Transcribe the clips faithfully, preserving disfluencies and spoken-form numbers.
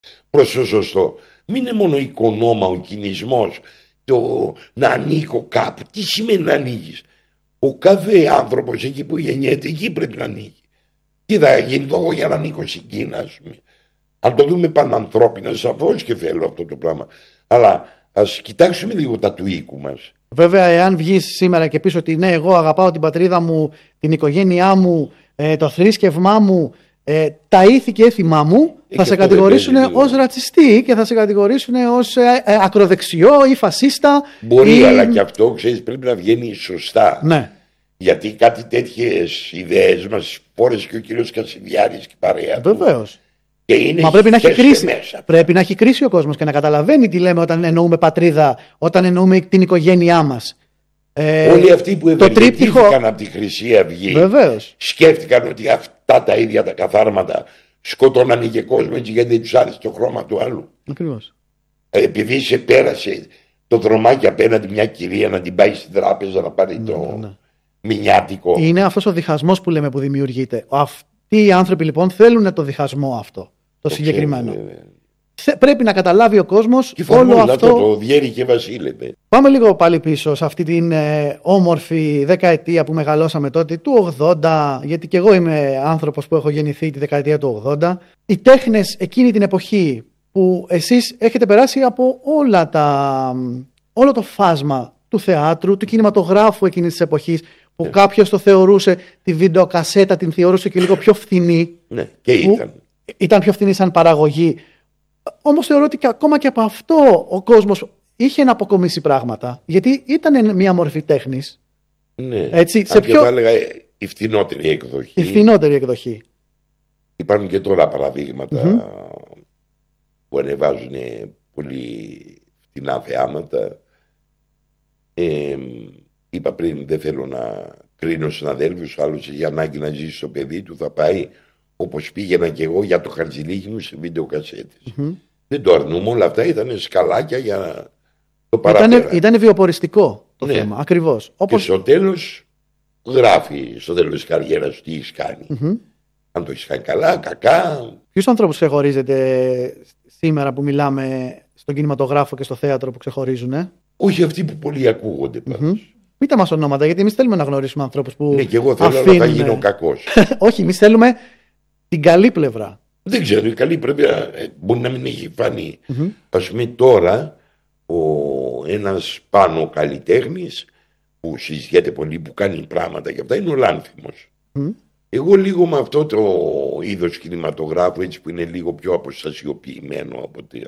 προς το σωστό. Μην είναι μόνο οικονόμα ο κινησμός, το να ανήκω κάπου. Τι σημαίνει να ανήκεις? Ο κάθε άνθρωπος εκεί που γεννιέται, εκεί πρέπει να ανήκει. Τι θα γίνει εγώ για να ανήκω στην Κίνα, ας πούμε? Αν το δούμε πανανθρώπινα, σαφώς και θέλω αυτό το πράγμα. Αλλά ας κοιτάξουμε λίγο τα του οίκου μας. Βέβαια, εάν βγεις σήμερα και πεις ότι ναι, εγώ αγαπάω την πατρίδα μου, την οικογένειά μου, ε, το θρήσκευμά μου, ε, τα ήθη και έθιμά μου, ε, θα σε κατηγορήσουν ως ρατσιστή και θα σε κατηγορήσουν ως ε, ε, ακροδεξιό ή φασίστα. Μπορεί, ή... αλλά και αυτό, ξέρεις, πρέπει να βγαίνει σωστά. Ναι. Γιατί κάτι τέτοιες ιδέες μας φόρεσε και ο κύριος Κασιδιάρης και παρέα του. Βεβαίως. Είναι Μα πρέπει να έχει κρίση. Μέσα. Πρέπει να έχει κρίση ο κόσμος και να καταλαβαίνει τι λέμε όταν εννοούμε πατρίδα, όταν εννοούμε την οικογένειά μας. Ε, Όλοι αυτοί που ευεργετήθηκαν τρίπτυχο... από τη Χρυσή Αυγή, βεβαίως, σκέφτηκαν ότι αυτά τα ίδια τα καθάρματα σκοτώνανε και κόσμο έτσι, γιατί δεν τους άρεσε το χρώμα του άλλου. Ακριβώς. Ε, επειδή σε πέρασε το δρομάκι απέναντι μια κυρία να την πάει στην τράπεζα να πάρει ναι, το ναι. μηνιάτικο. Είναι αυτός ο διχασμός που λέμε που δημιουργείται. Αυτοί οι άνθρωποι λοιπόν θέλουν το διχασμό αυτό, το, το συγκεκριμένο. Ξέρω, πρέπει να καταλάβει ο κόσμος όλο αυτό. Το, το διέρη και βασίλευε. Πάμε λίγο πάλι πίσω σε αυτή την ε, όμορφη δεκαετία που μεγαλώσαμε τότε, του ογδόντα, γιατί και εγώ είμαι άνθρωπος που έχω γεννηθεί τη δεκαετία του ογδόντα. Οι τέχνες εκείνη την εποχή που εσείς έχετε περάσει από όλα τα, όλο το φάσμα του θεάτρου, του κινηματογράφου εκείνης της εποχής, που yeah. κάποιος το θεωρούσε, τη βιντεοκασέτα την θεωρούσε και λίγο πιο φθηνή. Ναι, και ήταν. Ήταν πιο φθηνή σαν παραγωγή. Όμως θεωρώ ότι και ακόμα και από αυτό ο κόσμος είχε να αποκομίσει πράγματα. Γιατί ήταν μια μορφή τέχνης. Ναι. Έτσι, σε πιο... θα έλεγα η φθηνότερη εκδοχή. Η φθηνότερη εκδοχή. Υπάρχουν και τώρα παραδείγματα mm-hmm. που ανεβάζουν πολύ φθηνά θεάματα. Ε, είπα πριν, δεν θέλω να κρίνω συναδέλφους, άλλος έχει ανάγκη να ζήσει στο παιδί του, θα πάει όπως πήγαινα και εγώ για το χαρτζηλίκι μου σε βιντεοκασέτες. Mm-hmm. Δεν το αρνούμε, όλα αυτά ήταν σκαλάκια για το παραπέρα. Ήτανε, ήτανε βιοποριστικό το ναι. θέμα, ακριβώς. Όπως... Και στο τέλος γράφει, στο τέλος της καριέρας σου τι έχεις κάνει. Mm-hmm. Αν το έχεις κάνει καλά, κακά. Ποιους ανθρώπους ξεχωρίζετε σήμερα που μιλάμε στον κινηματογράφο και στο θέατρο που ξεχωρίζουν? Ε? Όχι αυτοί που πολλοί ακούγονται πάντως. Mm-hmm. Πείτε μας ονόματα, γιατί εμείς θέλουμε να γνωρίσουμε ανθρώπους που. Ναι, και εγώ θέλω αφήνουν... να θα γίνω κακός. Όχι, εμείς θέλουμε την καλή πλευρά. Δεν ξέρω, η καλή πρέπει να, μπορεί να μην έχει φανεί. Mm-hmm. Ας πούμε τώρα ο ένας πάνω καλλιτέχνης που συζητιέται πολύ, που κάνει πράγματα και αυτά, είναι ο Λάνθιμος. Mm-hmm. Εγώ λίγο με αυτό το είδος κινηματογράφου, έτσι που είναι λίγο πιο αποστασιοποιημένο από τη...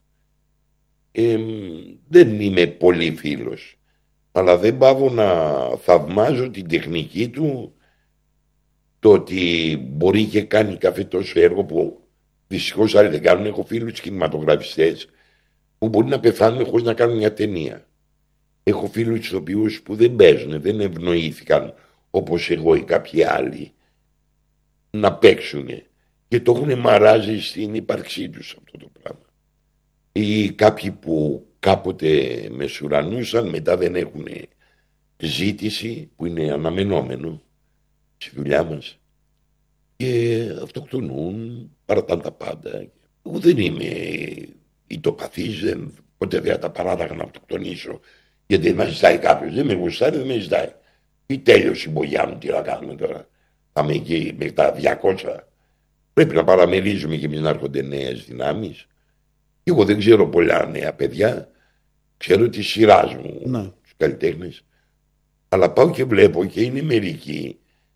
ε, δεν είμαι πολύ φίλος. Αλλά δεν πάω να θαυμάζω την τεχνική του, το ότι μπορεί και κάνει κάθε τόσο έργο που δυστυχώς άλλοι δεν κάνουν. Έχω φίλους κινηματογραφιστές που μπορεί να πεθάνουν χωρίς να κάνουν μια ταινία. Έχω φίλους ηθοποιούς που δεν παίζουν, δεν ευνοήθηκαν όπως εγώ ή κάποιοι άλλοι να παίξουν και το έχουν μαράζει στην ύπαρξή τους αυτό το πράγμα. Ή κάποιοι που κάποτε μεσουρανούσαν, μετά δεν έχουν ζήτηση, που είναι αναμενόμενο στη δουλειά μας, και αυτοκτονούν, παρατάνε τα πάντα. Εγώ δεν είμαι ητοπαθής, δεν, ποτέ δεν τα παράταγα να αυτοκτονήσω, γιατί δεν με ζητάει κάποιος, δεν με γουστάρει, δεν με ζητάει. Ή τέλειωσε η μπογιά μου, τι να κάνουμε τώρα, θα είμαι εκεί με τα διακόσια. Πρέπει να παραμερίζουμε και εμείς να έρχονται νέες δυνάμεις. Εγώ δεν ξέρω πολλά νέα παιδιά, ξέρω τη σειρά μου, ναι, τους καλλιτέχνες, αλλά πάω και βλέπω και είναι μερικοί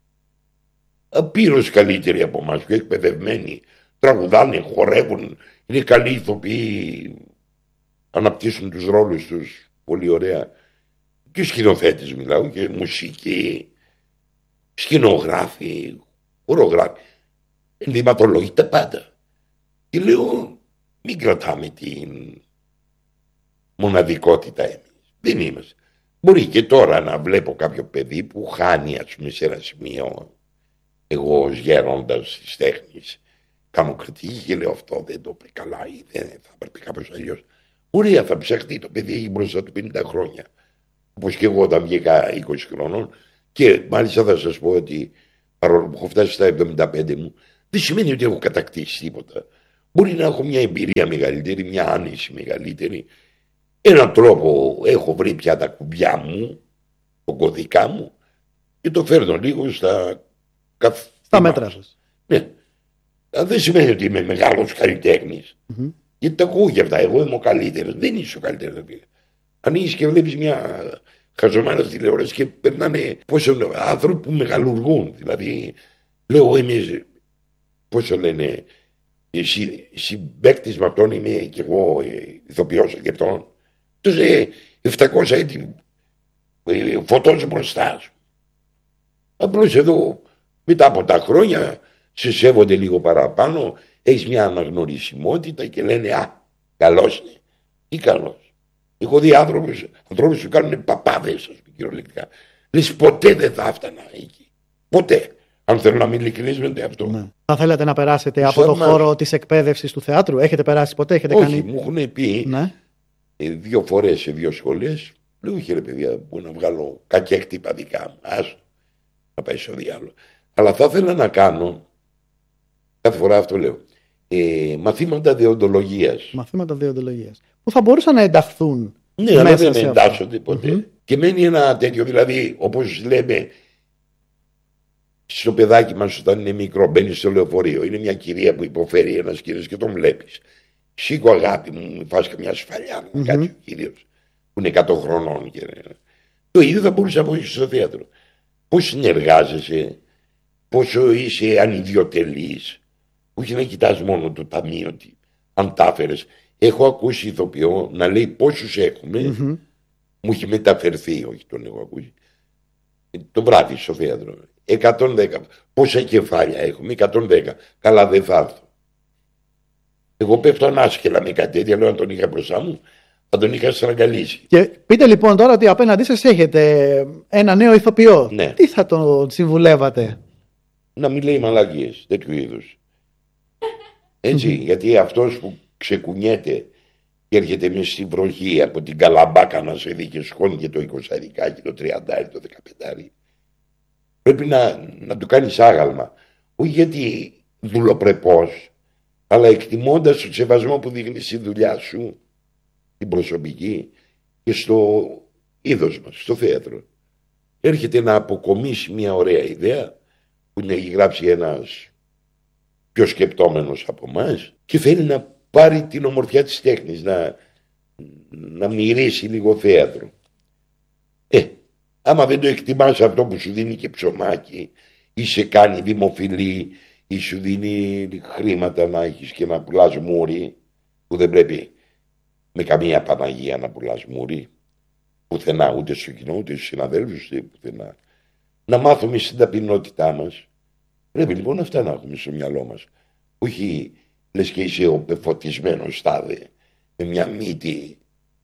απείρως καλύτεροι από εμάς, πιο εκπαιδευμένοι, τραγουδάνε, χορεύουν, είναι καλοί ηθοποιοί, αναπτύσσουν τους ρόλους τους πολύ ωραία. Και σκηνοθέτες μιλάω, και μουσική, σκηνογράφοι, χορογράφοι, ενδυματολόγοι, τα πάντα. Και λέω, μην κρατάμε την μοναδικότητα εμείς. Δεν είμαστε. Μπορεί και τώρα να βλέπω κάποιο παιδί που χάνει, ας πούμε, σε ένα σημείο, εγώ ως γέροντας της τέχνης κάνω κριτική και λέω αυτό δεν το είπε καλά ή δεν θα έπρεπε κάπως αλλιώς. Ωραία, θα ψαχτεί, το παιδί έχει μπροστά του πενήντα χρόνια. Όπως και εγώ όταν βγήκα είκοσι χρονών, και μάλιστα θα σας πω ότι παρόλο που έχω φτάσει στα εβδομήντα πέντε μου, δεν σημαίνει ότι έχω κατακτήσει τίποτα. Μπορεί να έχω μια εμπειρία μεγαλύτερη, μια άνεση μεγαλύτερη. Έναν τρόπο έχω βρει πια τα κουμπιά μου, τον κωδικά μου και το φέρνω λίγο στα, καθ... στα μέτρα σας. Ναι. Δεν σημαίνει ότι είμαι μεγάλος καλλιτέχνης. Mm-hmm. Γιατί τα ακούω και αυτά. Εγώ είμαι ο καλύτερος. Δεν είσαι ο καλύτερος. Ανοίγεις και βλέπεις μια χαζομάρα τηλεόραση και περνάνε πόσο άνθρωποι που μεγαλουργούν. Δηλαδή, λέω εμείς, πόσο λένε, συμπαίκτης με αυτόν είμαι και εγώ ηθοποιός και αυτόν. Τότε επτακόσια έτη φωτός μπροστά σου. Απλώς εδώ μετά από τα χρόνια σε σέβονται λίγο παραπάνω, έχεις μια αναγνωρισιμότητα και λένε α, καλός είναι ή καλός. Έχω δει άνθρωπους, ανθρώπους που κάνουν παπάδες, ας πούμε, κυριολεκτικά. Λες ποτέ δεν θα έφτανα εκεί. Ποτέ. Αν θέλω να μην ειλικρινείς με αυτό. Ναι. Θα θέλατε να περάσετε Σαν από το μας... χώρο της εκπαίδευσης του θεάτρου, έχετε περάσει ποτέ, έχετε Όχι, κάνει. Μου έχουν πει ναι. δύο φορές σε δύο σχολές, λέω όχι ρε παιδιά, που να βγάλω κακέκτυπα δικά μου. Άσο, να πάει στο διάλογο. Αλλά θα ήθελα να κάνω, κάθε φορά αυτό λέω, ε, μαθήματα δεοντολογίας. Μαθήματα δεοντολογίας. Που θα μπορούσαν να ενταχθούν. Ναι, αλλά δεν εντάσσονται ποτέ. Mm-hmm. Και μένει ένα τέτοιο, δηλαδή, όπως λέμε, στο παιδάκι μας όταν είναι μικρό, μπαίνει στο λεωφορείο. Είναι μια κυρία που υποφέρει ένας κύριος και τον βλέπεις. Σήκω αγάπη μου, μου φας καμιά σφαλιά μου, mm-hmm. κάτι ο κύριος που είναι εκατό χρονών. Και... το ίδιο θα μπορούσε να βοηθήσει στο θέατρο. Πώς συνεργάζεσαι, πόσο είσαι ανιδιοτελής, όχι να κοιτάς μόνο το ταμείο, αν τα έφερες. Έχω ακούσει ηθοποιό να λέει πόσους έχουμε, mm-hmm. μου έχει μεταφερθεί, όχι τον έχω ακούσει, το βράδυ στο θέατρο. εκατόν δέκα. Πόσα κεφάλια έχουμε, εκατόν δέκα. Καλά, δεν θα έρθω. Εγώ πέφτω ανάσκελα με κάτι τέτοια, λέω αν τον είχα μπροστά μου, θα τον είχα στραγγαλίσει. Και πείτε λοιπόν τώρα ότι απέναντί σας έχετε ένα νέο ηθοποιό. Ναι. Τι θα τον συμβουλεύατε? Να μην λέει μαλακίες, τέτοιου είδους. Έτσι, γιατί αυτός που ξεκουνιέται και έρχεται με στη βροχή από την Καλαμπάκα να σε δει και σκόνει και το εικοσαρικάκι, το τριαντάρι, το δεκαπεντάρι. Πρέπει να, να του κάνεις άγαλμα. Όχι γιατί δουλοπρεπώς, αλλά εκτιμώντας το σεβασμό που δείχνεις στη δουλειά σου, την προσωπική και στο είδος μας, στο θέατρο. Έρχεται να αποκομίσει μια ωραία ιδέα που έχει γράψει ένας πιο σκεπτόμενος από εμάς και θέλει να πάρει την ομορφιά της τέχνης, να, να μυρίσει λίγο θέατρο. Ε, άμα δεν το εκτιμάς αυτό που σου δίνει και ψωμάκι ή σε κάνει δημοφιλή ή σου δίνει χρήματα να έχεις και να πουλάς μούρι, που δεν πρέπει με καμία Παναγία να πουλάς μούρι πουθενά, ούτε στο κοινό ούτε στους συναδέλφους, ούτε πουθενά. Να μάθουμε στην ταπεινότητά μας. Πρέπει λοιπόν αυτά να έχουμε στο μυαλό μας. Όχι λες και είσαι ο πεφωτισμένος τάδε με μια μύτη,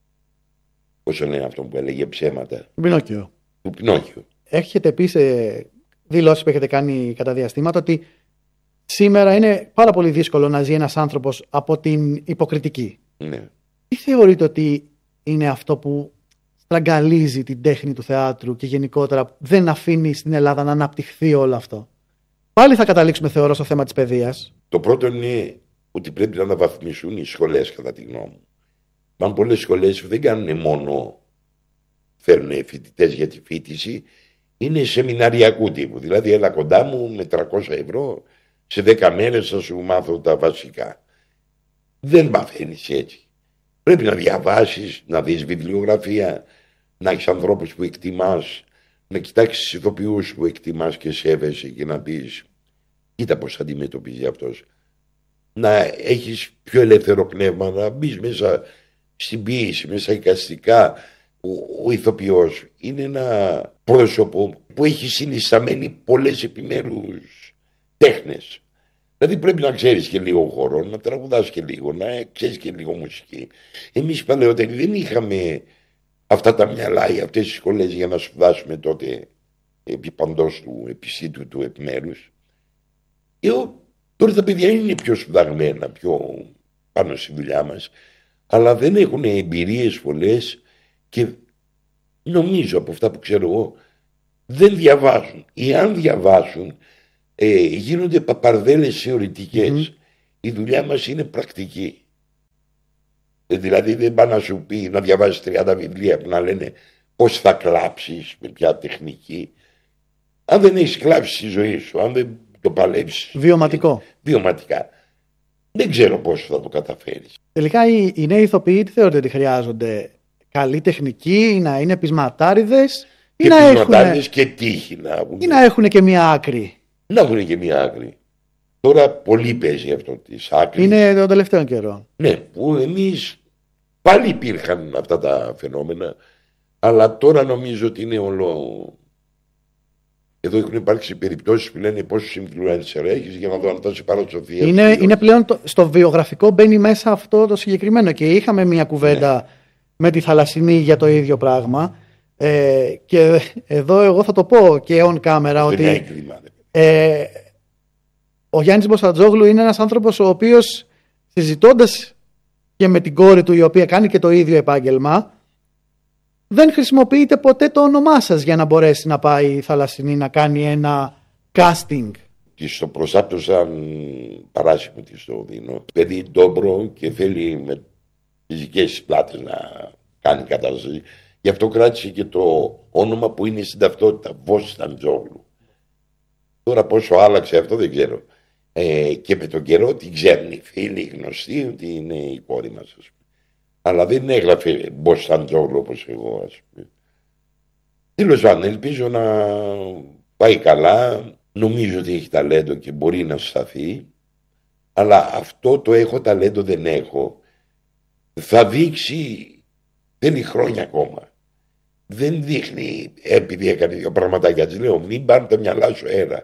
πώς λένε αυτό που έλεγε ψέματα, του Πινόκιο. Του Πινόκιο. Έχετε πει σε δηλώσεις που έχετε κάνει κατά διαστήματα ότι σήμερα είναι πάρα πολύ δύσκολο να ζει ένας άνθρωπος από την υποκριτική. Ναι. Τι θεωρείτε ότι είναι αυτό που στραγγαλίζει την τέχνη του θεάτρου και γενικότερα δεν αφήνει στην Ελλάδα να αναπτυχθεί όλο αυτό? Πάλι θα καταλήξουμε, θεωρώ, στο θέμα της παιδείας. Το πρώτο είναι ότι πρέπει να αναβαθμιστούν οι σχολές, κατά τη γνώμη μου. Υπάρχουν πολλές σχολές που δεν κάνουν μόνο φέρνουν φοιτητές για τη φοιτηση, είναι σεμιναριακού τύπου. Δηλαδή, έλα κοντά μου με τριακόσια ευρώ, σε δέκα μέρες θα σου μάθω τα βασικά. Δεν μαθαίνεις έτσι. Πρέπει να διαβάσεις, να δεις βιβλιογραφία, να έχεις ανθρώπους που εκτιμάς, να κοιτάξεις τους ηθοποιούς που εκτιμάς και σέβεσαι και να πεις κοίτα πώς θα αντιμετωπίζει αυτός. Να έχεις πιο ελεύθερο πνεύμα, να μπεις μέσα στην ποίηση, μέσα εικαστικά. Ο, ο ηθοποιός είναι ένα πρόσωπο που έχει συνισταμένη πολλές επιμέρους τέχνες. Δηλαδή πρέπει να ξέρεις και λίγο χώρο, να τραγουδάς και λίγο, να ξέρεις και λίγο μουσική. Εμείς παλαιότεροι δεν είχαμε αυτά τα μυαλά ή αυτές τις σχολές για να σπουδάσουμε τότε επί παντός του επισήτου του επιμέρους. Και τώρα τα παιδιά είναι πιο σπουδαγμένα, πιο πάνω στη δουλειά μας, αλλά δεν έχουν εμπειρίες πολλές και νομίζω από αυτά που ξέρω εγώ δεν διαβάζουν. Ή αν διαβάσουν ε, γίνονται παπαρδέλες θεωρητικές mm-hmm. Η δουλειά μας είναι πρακτική. Δηλαδή δεν πάει να σου πει να διαβάζεις τριάντα βιβλία που να λένε πώς θα κλάψεις, με ποια τεχνική. Αν δεν έχεις κλάψει στη ζωή σου, αν δεν το παλέψεις βιωματικό. βιωματικά, δεν ξέρω πώς θα το καταφέρεις. Τελικά οι, οι νέοι ηθοποιοί τι θεωρείτε ότι χρειάζονται? Καλή τεχνική, να είναι πεισματάριδες ή, να έχουν... και τύχη να έχουν. Ή να έχουν και μια άκρη. Να έχουν και μια άκρη. Τώρα πολύ παίζει αυτό της άκρης. Είναι τον τελευταίο καιρό. Ναι, που εμείς πάλι υπήρχαν αυτά τα φαινόμενα, αλλά τώρα νομίζω ότι είναι όλο... Εδώ έχουν υπάρξει περιπτώσεις που λένε πόσους influencer έχεις για να δω αν θα σε πάρω Σοφία. Είναι, είναι πλέον το, στο βιογραφικό μπαίνει μέσα αυτό το συγκεκριμένο και είχαμε μια κουβέντα ναι. με τη Θαλασσινή για το ίδιο πράγμα ε, και εδώ εγώ θα το πω και on camera ότι έγκριμα, ε, ο Γιάννης Μποσατζόγλου είναι ένας άνθρωπος ο οποίος συζητώντας και με την κόρη του η οποία κάνει και το ίδιο επάγγελμα δεν χρησιμοποιείται ποτέ το όνομά σας για να μπορέσει να πάει η Θαλασσινή να κάνει ένα casting. Της το προσάπτωσαν παράσιμο της το δίνω. Παιδί ντόμπρο και θέλει με φυσικές πλάτες να κάνει κατάσταση. Γι' αυτό κράτησε και το όνομα που είναι στην ταυτότητα, Μποσταντζόγλου. Τώρα πόσο άλλαξε αυτό δεν ξέρω. Ε, και με τον καιρό την ξέρουν οι φίλοι γνωστοί ότι είναι η κόρη μας. Αλλά δεν έγραφε Μποσταντζόγλου όπως εγώ, ας πούμε. Τέλος πάντων, ελπίζω να πάει καλά. Νομίζω ότι έχει ταλέντο και μπορεί να σταθεί. Αλλά αυτό το έχω ταλέντο δεν έχω. Θα δείξει, θέλει χρόνια ακόμα. Δεν δείχνει επειδή έκανε δύο πραγματάκια. Της λέω μην πάρουν τα μυαλά σου αέρα.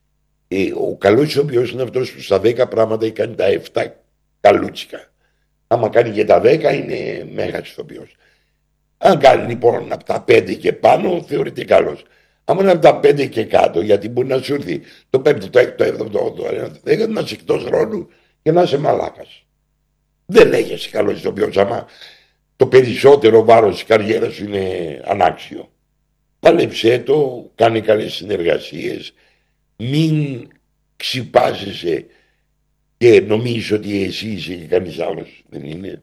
Ε, ο καλός ηθοποιός είναι αυτός που στα δέκα πράγματα έχει κάνει τα εφτά καλούτσικα. Άμα κάνει και τα δέκα είναι μέγας ηθοποιός. Αν κάνει λοιπόν από τα πέντε και πάνω θεωρείται καλός. Άμα είναι από τα πέντε και κάτω, γιατί μπορεί να σου έρθει το πέμπτο, το έκτο, το έβδομο, το όγδοο, το δέκατο, να είσαι εκτός χρόνου και να είσαι μαλάκας. Δεν λέγεσαι καλός ηθοποιός άμα το περισσότερο βάρος της καριέρας σου είναι ανάξιο. Πάλεψέ το, κάνει καλές συνεργασίες, μην ξυπάζεσαι και νομίζεις ότι εσύ είσαι και κανείς άλλος δεν είναι.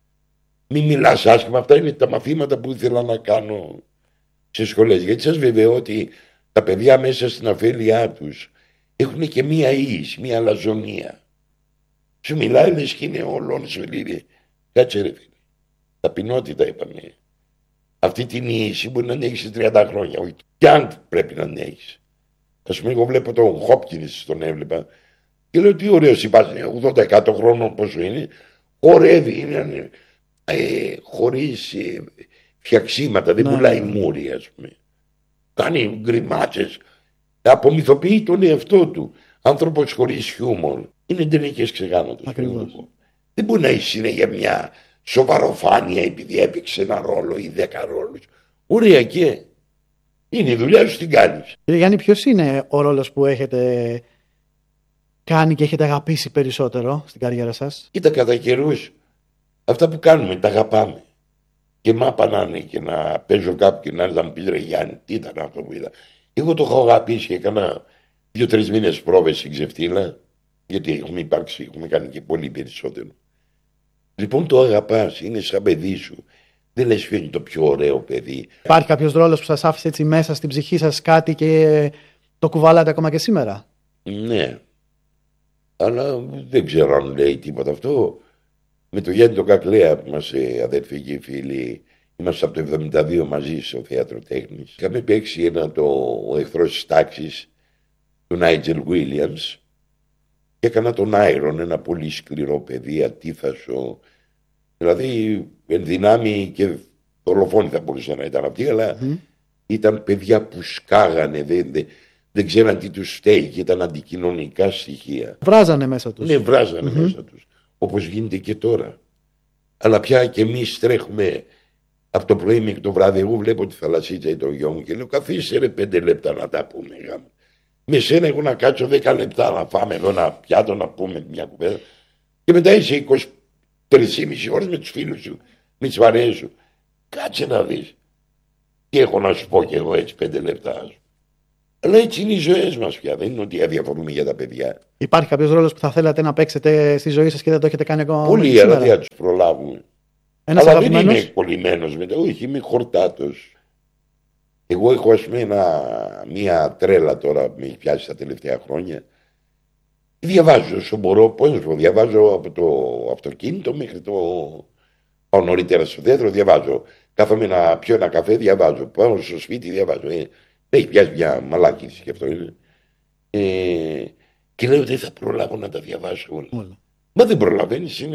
Μην μιλάς άσχημα, αυτά είναι τα μαθήματα που ήθελα να κάνω σε σχολές. Γιατί σας βεβαιώ ότι τα παιδιά μέσα στην αφέλειά τους έχουν και μία ίηση, μία αλαζονία. Σου μιλάει λες και είναι όλων σου λέει, κάτσε ρε φίλε. Ταπεινότητα είπαμε. Αυτή την ίηση μπορεί να έχεις σε τριάντα χρόνια, όχι. Κι αν πρέπει να έχεις. Ας πούμε, εγώ βλέπω τον Χόπκινς, τον έβλεπα και λέω τι ωραίος υπάρχει, ογδόντα εκατό χρόνων πόσο είναι, χορεύει, είναι ε, χωρίς ε, φτιαξίματα, δεν πουλάει ναι. μούρι, ας πούμε. Κάνει γκριμάτσες, απομυθοποιεί τον εαυτό του. Άνθρωπος χωρίς χιούμορ. Είναι τελικές ξεγάνωτος. Ακριβώς. Δεν μπορεί να έχει συνέχεια μια σοβαροφάνεια επειδή έπαιξε ένα ρόλο ή δέκα ρόλους. Ωραία και είναι η δουλειά σου την κάνεις. Κύριε Γιάννη, ποιος είναι ο ρόλος που έχετε κάνει και έχετε αγαπήσει περισσότερο στην καριέρα σας? Κοίτα, κατά καιρούς αυτά που κάνουμε τα αγαπάμε. Και μάπα να είναι και να παίζω κάπου και να, να μου πεις ρε Γιάννη, τι ήταν αυτό που είδα. Εγώ το έχω αγαπήσει και έκανα δύο-τρεις μήνες πρόβες στην Ξεφτύλα, γιατί έχουμε υπάρξει, έχουμε κάνει και πολύ περισσότερο. Λοιπόν το αγαπάς, είναι σαν παιδί σου. Δεν λες ποιο είναι το πιο ωραίο παιδί. Υπάρχει κάποιος ρόλος που σας άφησε έτσι μέσα στην ψυχή σας κάτι και το κουβαλάτε ακόμα και σήμερα? Ναι. Αλλά δεν ξέρω αν λέει τίποτα αυτό. Με το Γιάννη τον Κακλέα που είμαστε αδερφοί και φίλοι, είμαστε από το εβδομήντα δύο μαζί στο Θέατρο Τέχνης. Είχαμε παίξει ένα το ο εχθρός της τάξης του Νάιτζελ Βίλιαμς και έκανα τον Άιρον, ένα πολύ σκληρό παιδί, ατίθασο. Δηλαδή εν δυνάμει και δολοφόνοι θα μπορούσε να ήταν αυτοί, αλλά mm. ήταν παιδιά που σκάγανε, δεν, δεν, δεν ξέραν τι τους φταίει και ήταν αντικοινωνικά στοιχεία. Βράζανε μέσα τους. Ναι, βράζανε mm-hmm. μέσα τους. Όπως γίνεται και τώρα. Αλλά πια και εμείς τρέχουμε από το πρωί μέχρι το βράδυ. Εγώ βλέπω τη Θαλασσίτσα ή τον γιο μου και λέω καθίστε ρε πέντε λεπτά να τα πούμε. Με σένα έχω να κάτσω δέκα λεπτά να φάμε εδώ ένα πιάτο να πούμε μια κουβέντα. Και μετά είσαι είκοσι τρεις και μισή ώρες με τους φίλους σου, με τις παρέες σου. Κάτσε να δεις. Τι έχω να σου πω κι εγώ έτσι πέντε λεπτά. Αλλά έτσι είναι οι ζωές μας πια. Δεν είναι ότι αδιαφορούμε για τα παιδιά. Υπάρχει κάποιος ρόλος που θα θέλατε να παίξετε στη ζωή σας και δεν το έχετε κάνει ακόμα? Πολύ, αλλά δεν θα τους προλάβουμε. Ένας αλλά αγαπημένος... δεν είμαι κολλημένος μετά. Όχι, είμαι χορτάτος. Εγώ έχω, ας πούμε, ένα, μία τρέλα τώρα που με έχει πιάσει τα τελευταία χρόνια. Διαβάζω όσο μπορώ. Πώς να σου πω, διαβάζω από το αυτοκίνητο μέχρι το. Πάω νωρίτερα στο θέατρο, διαβάζω. Κάθομαι να πιω ένα καφέ, διαβάζω. Πάω στο σπίτι, διαβάζω. Ε, με έχει πιάσει μια μαλάκιση και αυτό είναι. Ε, και λέω δεν θα προλάβω να τα διαβάσω όλα. όλα. Μα δεν προλαβαίνεις, είναι.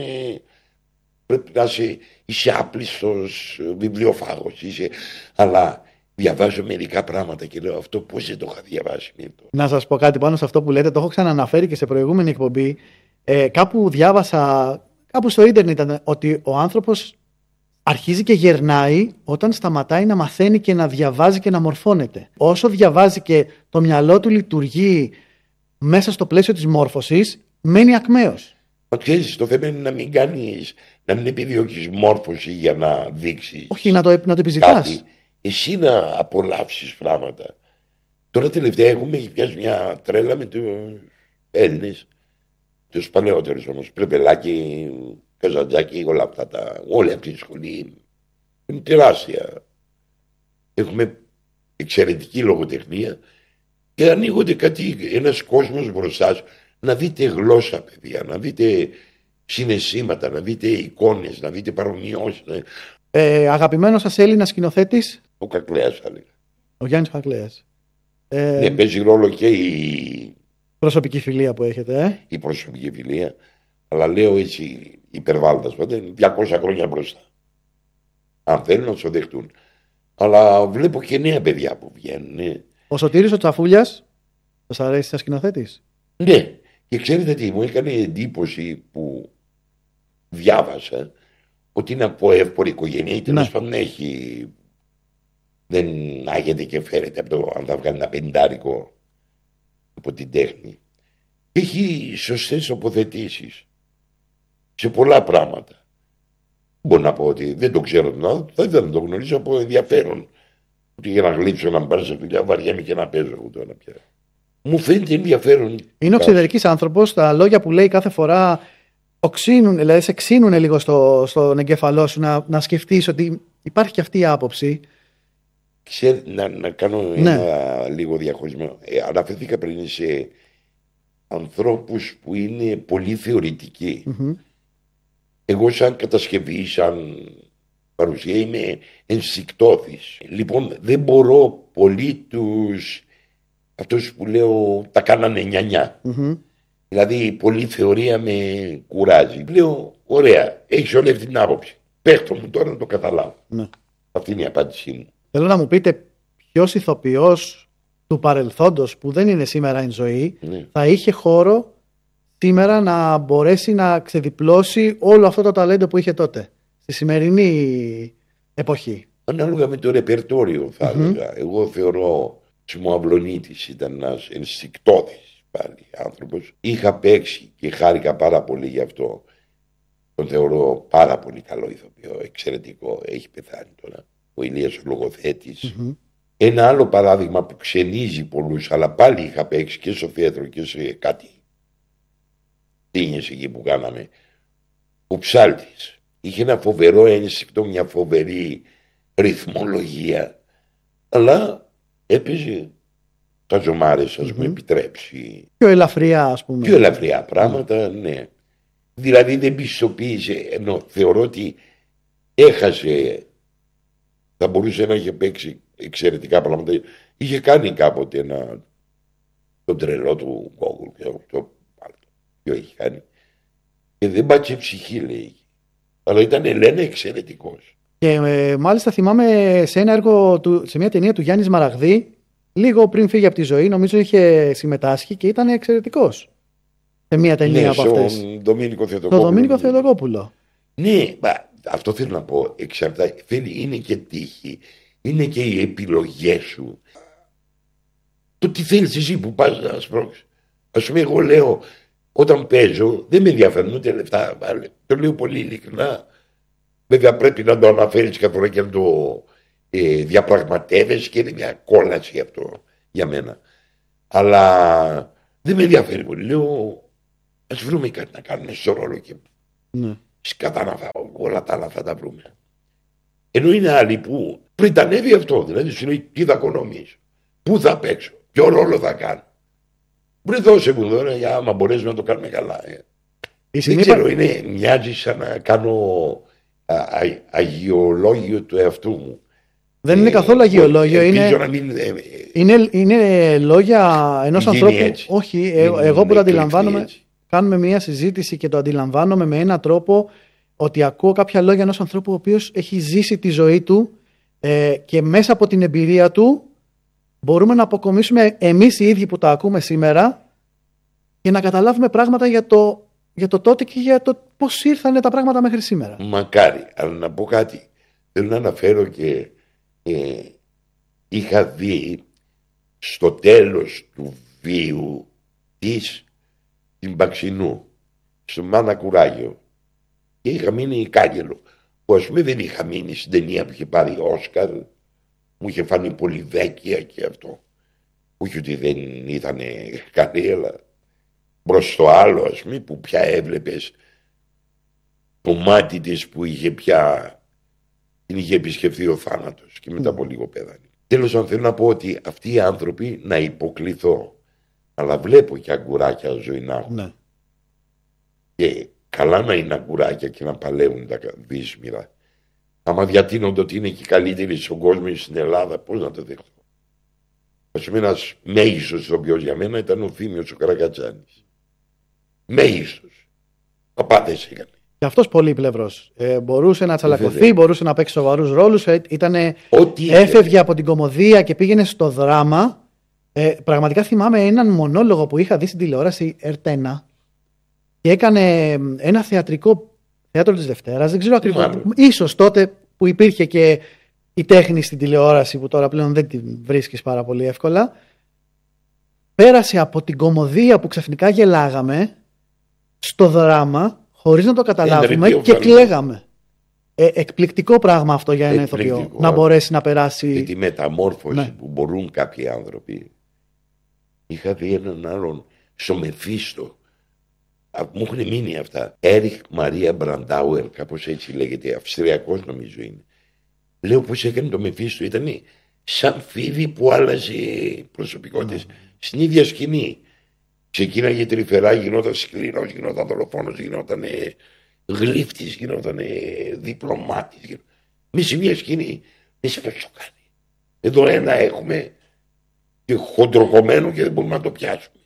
Πρέπει να είσαι, είσαι άπλιστος βιβλιοφάγος, είσαι. Αλλά διαβάζω μερικά πράγματα και λέω αυτό πώς δεν το είχα διαβάσει. Να σας πω κάτι πάνω σε αυτό που λέτε, το έχω ξαναναφέρει και σε προηγούμενη εκπομπή. Ε, κάπου διάβασα, κάπου στο ίντερνετ ήταν ότι ο άνθρωπος αρχίζει και γερνάει όταν σταματάει να μαθαίνει και να διαβάζει και να μορφώνεται. Όσο διαβάζει και το μυαλό του λειτουργεί μέσα στο πλαίσιο της μόρφωσης, μένει ακμαίος. Μα ξέρεις, το θέμα είναι να μην κάνεις, να μην επιδιώκεις μόρφωση για να δείξεις. Όχι, να το, να το επιζητάς. Εσύ να απολαύσεις πράγματα. Τώρα τελευταία έχουμε πιάσει μια τρέλα με τους Έλληνες, τους παλαιότερους όμως, Πρεπελάκη, Καζαντζάκη, όλα αυτά τα, όλη αυτή τη σχολή είναι τεράστια. Έχουμε εξαιρετική λογοτεχνία και ανοίγονται κάτι, ένας κόσμος μπροστά σου. Να δείτε γλώσσα, παιδιά, να δείτε συναισθήματα, να δείτε εικόνες, να δείτε παρομοιώσεις. Ε, αγαπημένος σας Έλληνας σκηνοθέτης? Ο Κακλέας, θα λέγα. Ο Γιάννης Κακλέας. Ε, ναι, παίζει ρόλο και η προσωπική φιλία που έχετε. Ε? Η προσωπική φιλία. Αλλά λέω έτσι υπερβάλλοντας πάντα, διακόσια χρόνια μπροστά. Αν θέλουν να το δεχτούν. Αλλά βλέπω και νέα παιδιά που βγαίνουν. Ναι. Ο Σωτήρης ο Τσαφούλιας, σας αρέσει σαν σκηνοθέτης? Ναι. Και ξέρετε τι, μου έκανε εντύπωση που διάβασα ότι είναι από εύπορη οικογένεια ή τέλος πάντων έχει. Δεν άγεται και φέρεται από το αν θα βγάλει ένα πεντάρικο από την τέχνη. Έχει σωστές τοποθετήσεις σε πολλά πράγματα. Μπορώ να πω ότι δεν το ξέρω τον άνθρωπο, θα ήθελα να το γνωρίζω από ενδιαφέρον. Ότι για να γλύψω να πάρω σε δουλειά βαριέμαι και να παίζω εγώ τώρα πια. Μου φαίνεται ενδιαφέρον. Είναι οξυδερκής άνθρωπος, τα λόγια που λέει κάθε φορά οξύνουν, δηλαδή σε ξύνουν λίγο στο, στον εγκέφαλό σου να, να σκεφτείς ότι υπάρχει και αυτή η άποψη. Ξέρε, να, να κάνω ναι. ένα λίγο διαχωρισμό. Ε, αναφερθήκα πριν σε ανθρώπους που είναι πολύ θεωρητικοί. Mm-hmm. Εγώ σαν κατασκευή, σαν παρουσία είμαι ενστικτώδης. Λοιπόν δεν μπορώ πολύ τους, αυτούς που λέω τα κάνανε νιανιά. Mm-hmm. Δηλαδή πολλή θεωρία με κουράζει. Λέω ωραία, έχεις όλη αυτή την άποψη. Πέχτω μου τώρα να το καταλάβω. Mm-hmm. Αυτή είναι η απάντησή μου. Θέλω να μου πείτε ποιος ηθοποιός του παρελθόντος που δεν είναι σήμερα εν ζωή mm-hmm. θα είχε χώρο σήμερα να μπορέσει να ξεδιπλώσει όλο αυτό το ταλέντο που είχε τότε, στη σημερινή εποχή. Ανάλογα με το ρεπερτόριο θα mm-hmm. έλεγα. Εγώ θεωρώ ότι ο Αυλονίτης ήταν ένας ενστικτώδης πάλι άνθρωπος. Είχα παίξει και χάρηκα πάρα πολύ γι' αυτό. Τον θεωρώ πάρα πολύ καλό ηθοποιό, εξαιρετικό. Έχει πεθάνει τώρα. Ο Ηλίας ο λογοθέτης. Mm-hmm. Ένα άλλο παράδειγμα που ξενίζει πολλούς, αλλά πάλι είχα παίξει και στο θέατρο και σε κάτι τίνιες εκεί που κάναμε. Ο Ψάλτης είχε ένα φοβερό ένστικτο, μια φοβερή ρυθμολογία, αλλά έπαιζε καζομάρες, ας mm-hmm. μου επιτρέψει. Πιο ελαφριά, ας πούμε. Πιο ελαφριά πράγματα, mm. ναι. Δηλαδή δεν πιστοποίησε, ενώ θεωρώ ότι έχασε, θα μπορούσε να είχε παίξει εξαιρετικά πράγματα. Είχε κάνει κάποτε ένα, τον τρελό του Γκόγκουλ και αυτό. Ποιο έχει κάνει. Και δεν πάτσε ψυχή, λέει. Αλλά ήταν, λένε, εξαιρετικός. Και ε, μάλιστα θυμάμαι σε ένα έργο, του, σε μια ταινία του Γιάννη Σμαραγδί, λίγο πριν φύγει από τη ζωή, νομίζω είχε συμμετάσχει και ήταν εξαιρετικός. Σε μια ταινία ναι, από αυτές. Τον Δομήνικο Θεοτοκόπουλο. Τον Δομήνικο Θεοτοκόπουλο. Ναι, μα, αυτό θέλω να πω. Εξαρτά, θέλει, είναι και τύχη. Είναι και οι επιλογές σου. Το τι θέλεις εσύ που πας να σπρώξεις. Ας πούμε, εγώ λέω. Όταν παίζω δεν με ενδιαφέρουν ούτε λεφτά. Το λέω πολύ ειλικρινά. Βέβαια πρέπει να το αναφέρεις κάθε φορά και να το ε, διαπραγματεύεσαι και είναι μια κόλαση αυτό για μένα. Αλλά δεν με ενδιαφέρει πολύ. Λέω, ας βρούμε κάτι να κάνουμε στο ρόλο και ναι. σκατά να φάω, όλα τα άλλα θα τα βρούμε. Ενώ είναι άλλοι που πριτανεύει αυτό, δηλαδή σου λέει τι θα οικονομήσω, πού θα παίξω, ποιο ρόλο θα κάνω. Βρε δώσε μου τώρα, για άμα μπορέσουμε να το κάνουμε καλά. Δεν συνήπα... ξέρω, είναι, μοιάζει σαν να κάνω α, α, αγιολόγιο του εαυτού μου. Δεν είναι καθόλου αγιολόγιο. Είναι, μην... είναι, είναι λόγια ενός ανθρώπου. Έτσι. Όχι, ε, εγώ που το αντιλαμβάνομαι. Έτσι. Κάνουμε μια συζήτηση και το αντιλαμβάνομαι με έναν τρόπο ότι ακούω κάποια λόγια ενός ανθρώπου ο οποίος έχει ζήσει τη ζωή του ε, και μέσα από την εμπειρία του μπορούμε να αποκομίσουμε εμείς οι ίδιοι που τα ακούμε σήμερα και να καταλάβουμε πράγματα για το, για το τότε και για το πώς ήρθαν τα πράγματα μέχρι σήμερα. Μακάρι, αλλά να πω κάτι. Θέλω να αναφέρω και ε, είχα δει στο τέλος του βίου της την Παξινού στο Μάνα Κουράγιο και είχα μείνει Κάγκελο που ας πούμε δεν είχα μείνει στην ταινία που είχε πάρει Όσκαρ, μου είχε φανεί πολύ δέκια και αυτό, όχι ότι δεν ήταν καλή, αλλά προς το άλλο ας πούμε που πια έβλεπες το μάτι της που είχε πια την είχε επισκεφθεί ο θάνατος και μετά από λίγο πέθανε. Τέλος αν θέλω να πω ότι αυτοί οι άνθρωποι να υποκληθώ, αλλά βλέπω και αγκουράκια ζωή να έχουν. Ναι. Και καλά να είναι αγκουράκια και να παλεύουν τα δύσμυρα. Άμα διατείνονται ότι είναι και καλύτεροι στον κόσμο στην Ελλάδα, πώς να το δεχτώ. Ας πούμε ένας μέγιστος ηθοποιός για μένα ήταν ο Θήμιος ο Καρακατσάνης. Μέγιστος. Παπάτες έκανε. Και αυτός πολύπλευρος. Ε, μπορούσε να τσαλακωθεί, μπορούσε να παίξει σοβαρούς ρόλους. Ε, ήτανε, έφευγε από την κωμωδία και πήγαινε στο δράμα. Ε, πραγματικά θυμάμαι έναν μονόλογο που είχα δει στην τηλεόραση Ερτένα και έκανε ένα θεατρικό θέατρο της Δευτέρας. Δεν ξέρω ακριβώς. Ίσως τότε που υπήρχε και η τέχνη στην τηλεόραση που τώρα πλέον δεν την βρίσκεις πάρα πολύ εύκολα. Πέρασε από την κωμωδία που ξαφνικά γελάγαμε στο δράμα χωρίς να το καταλάβουμε και κλαίγαμε. Ε, εκπληκτικό πράγμα αυτό για ένα ηθοποιό να μπορέσει να περάσει. Και τη μεταμόρφωση ναι. που μπορούν κάποιοι άνθρωποι. Είχα δει έναν άλλον στο Μεφίστο. Μου έχουν μείνει αυτά. Έριχ Μαρία Μπραντάουερ, κάπως έτσι λέγεται, Αυστριακός νομίζω είναι. Λέω πώς έκανε το Μεφίστο. Ήταν σαν φίδι που άλλαζε προσωπικότητες mm. στην ίδια σκηνή. Ξεκίναγε τρυφερά, γινόταν σκληρός, γινόταν δολοφόνος, γινόταν γλύφτης, γινόταν διπλωμάτης. Γινόταν... Μη σε μια σκηνή, δεν σε πώς το κάνει. Εδώ ένα έχουμε και χοντροκομμένο και δεν μπορούμε να το πιάσουμε.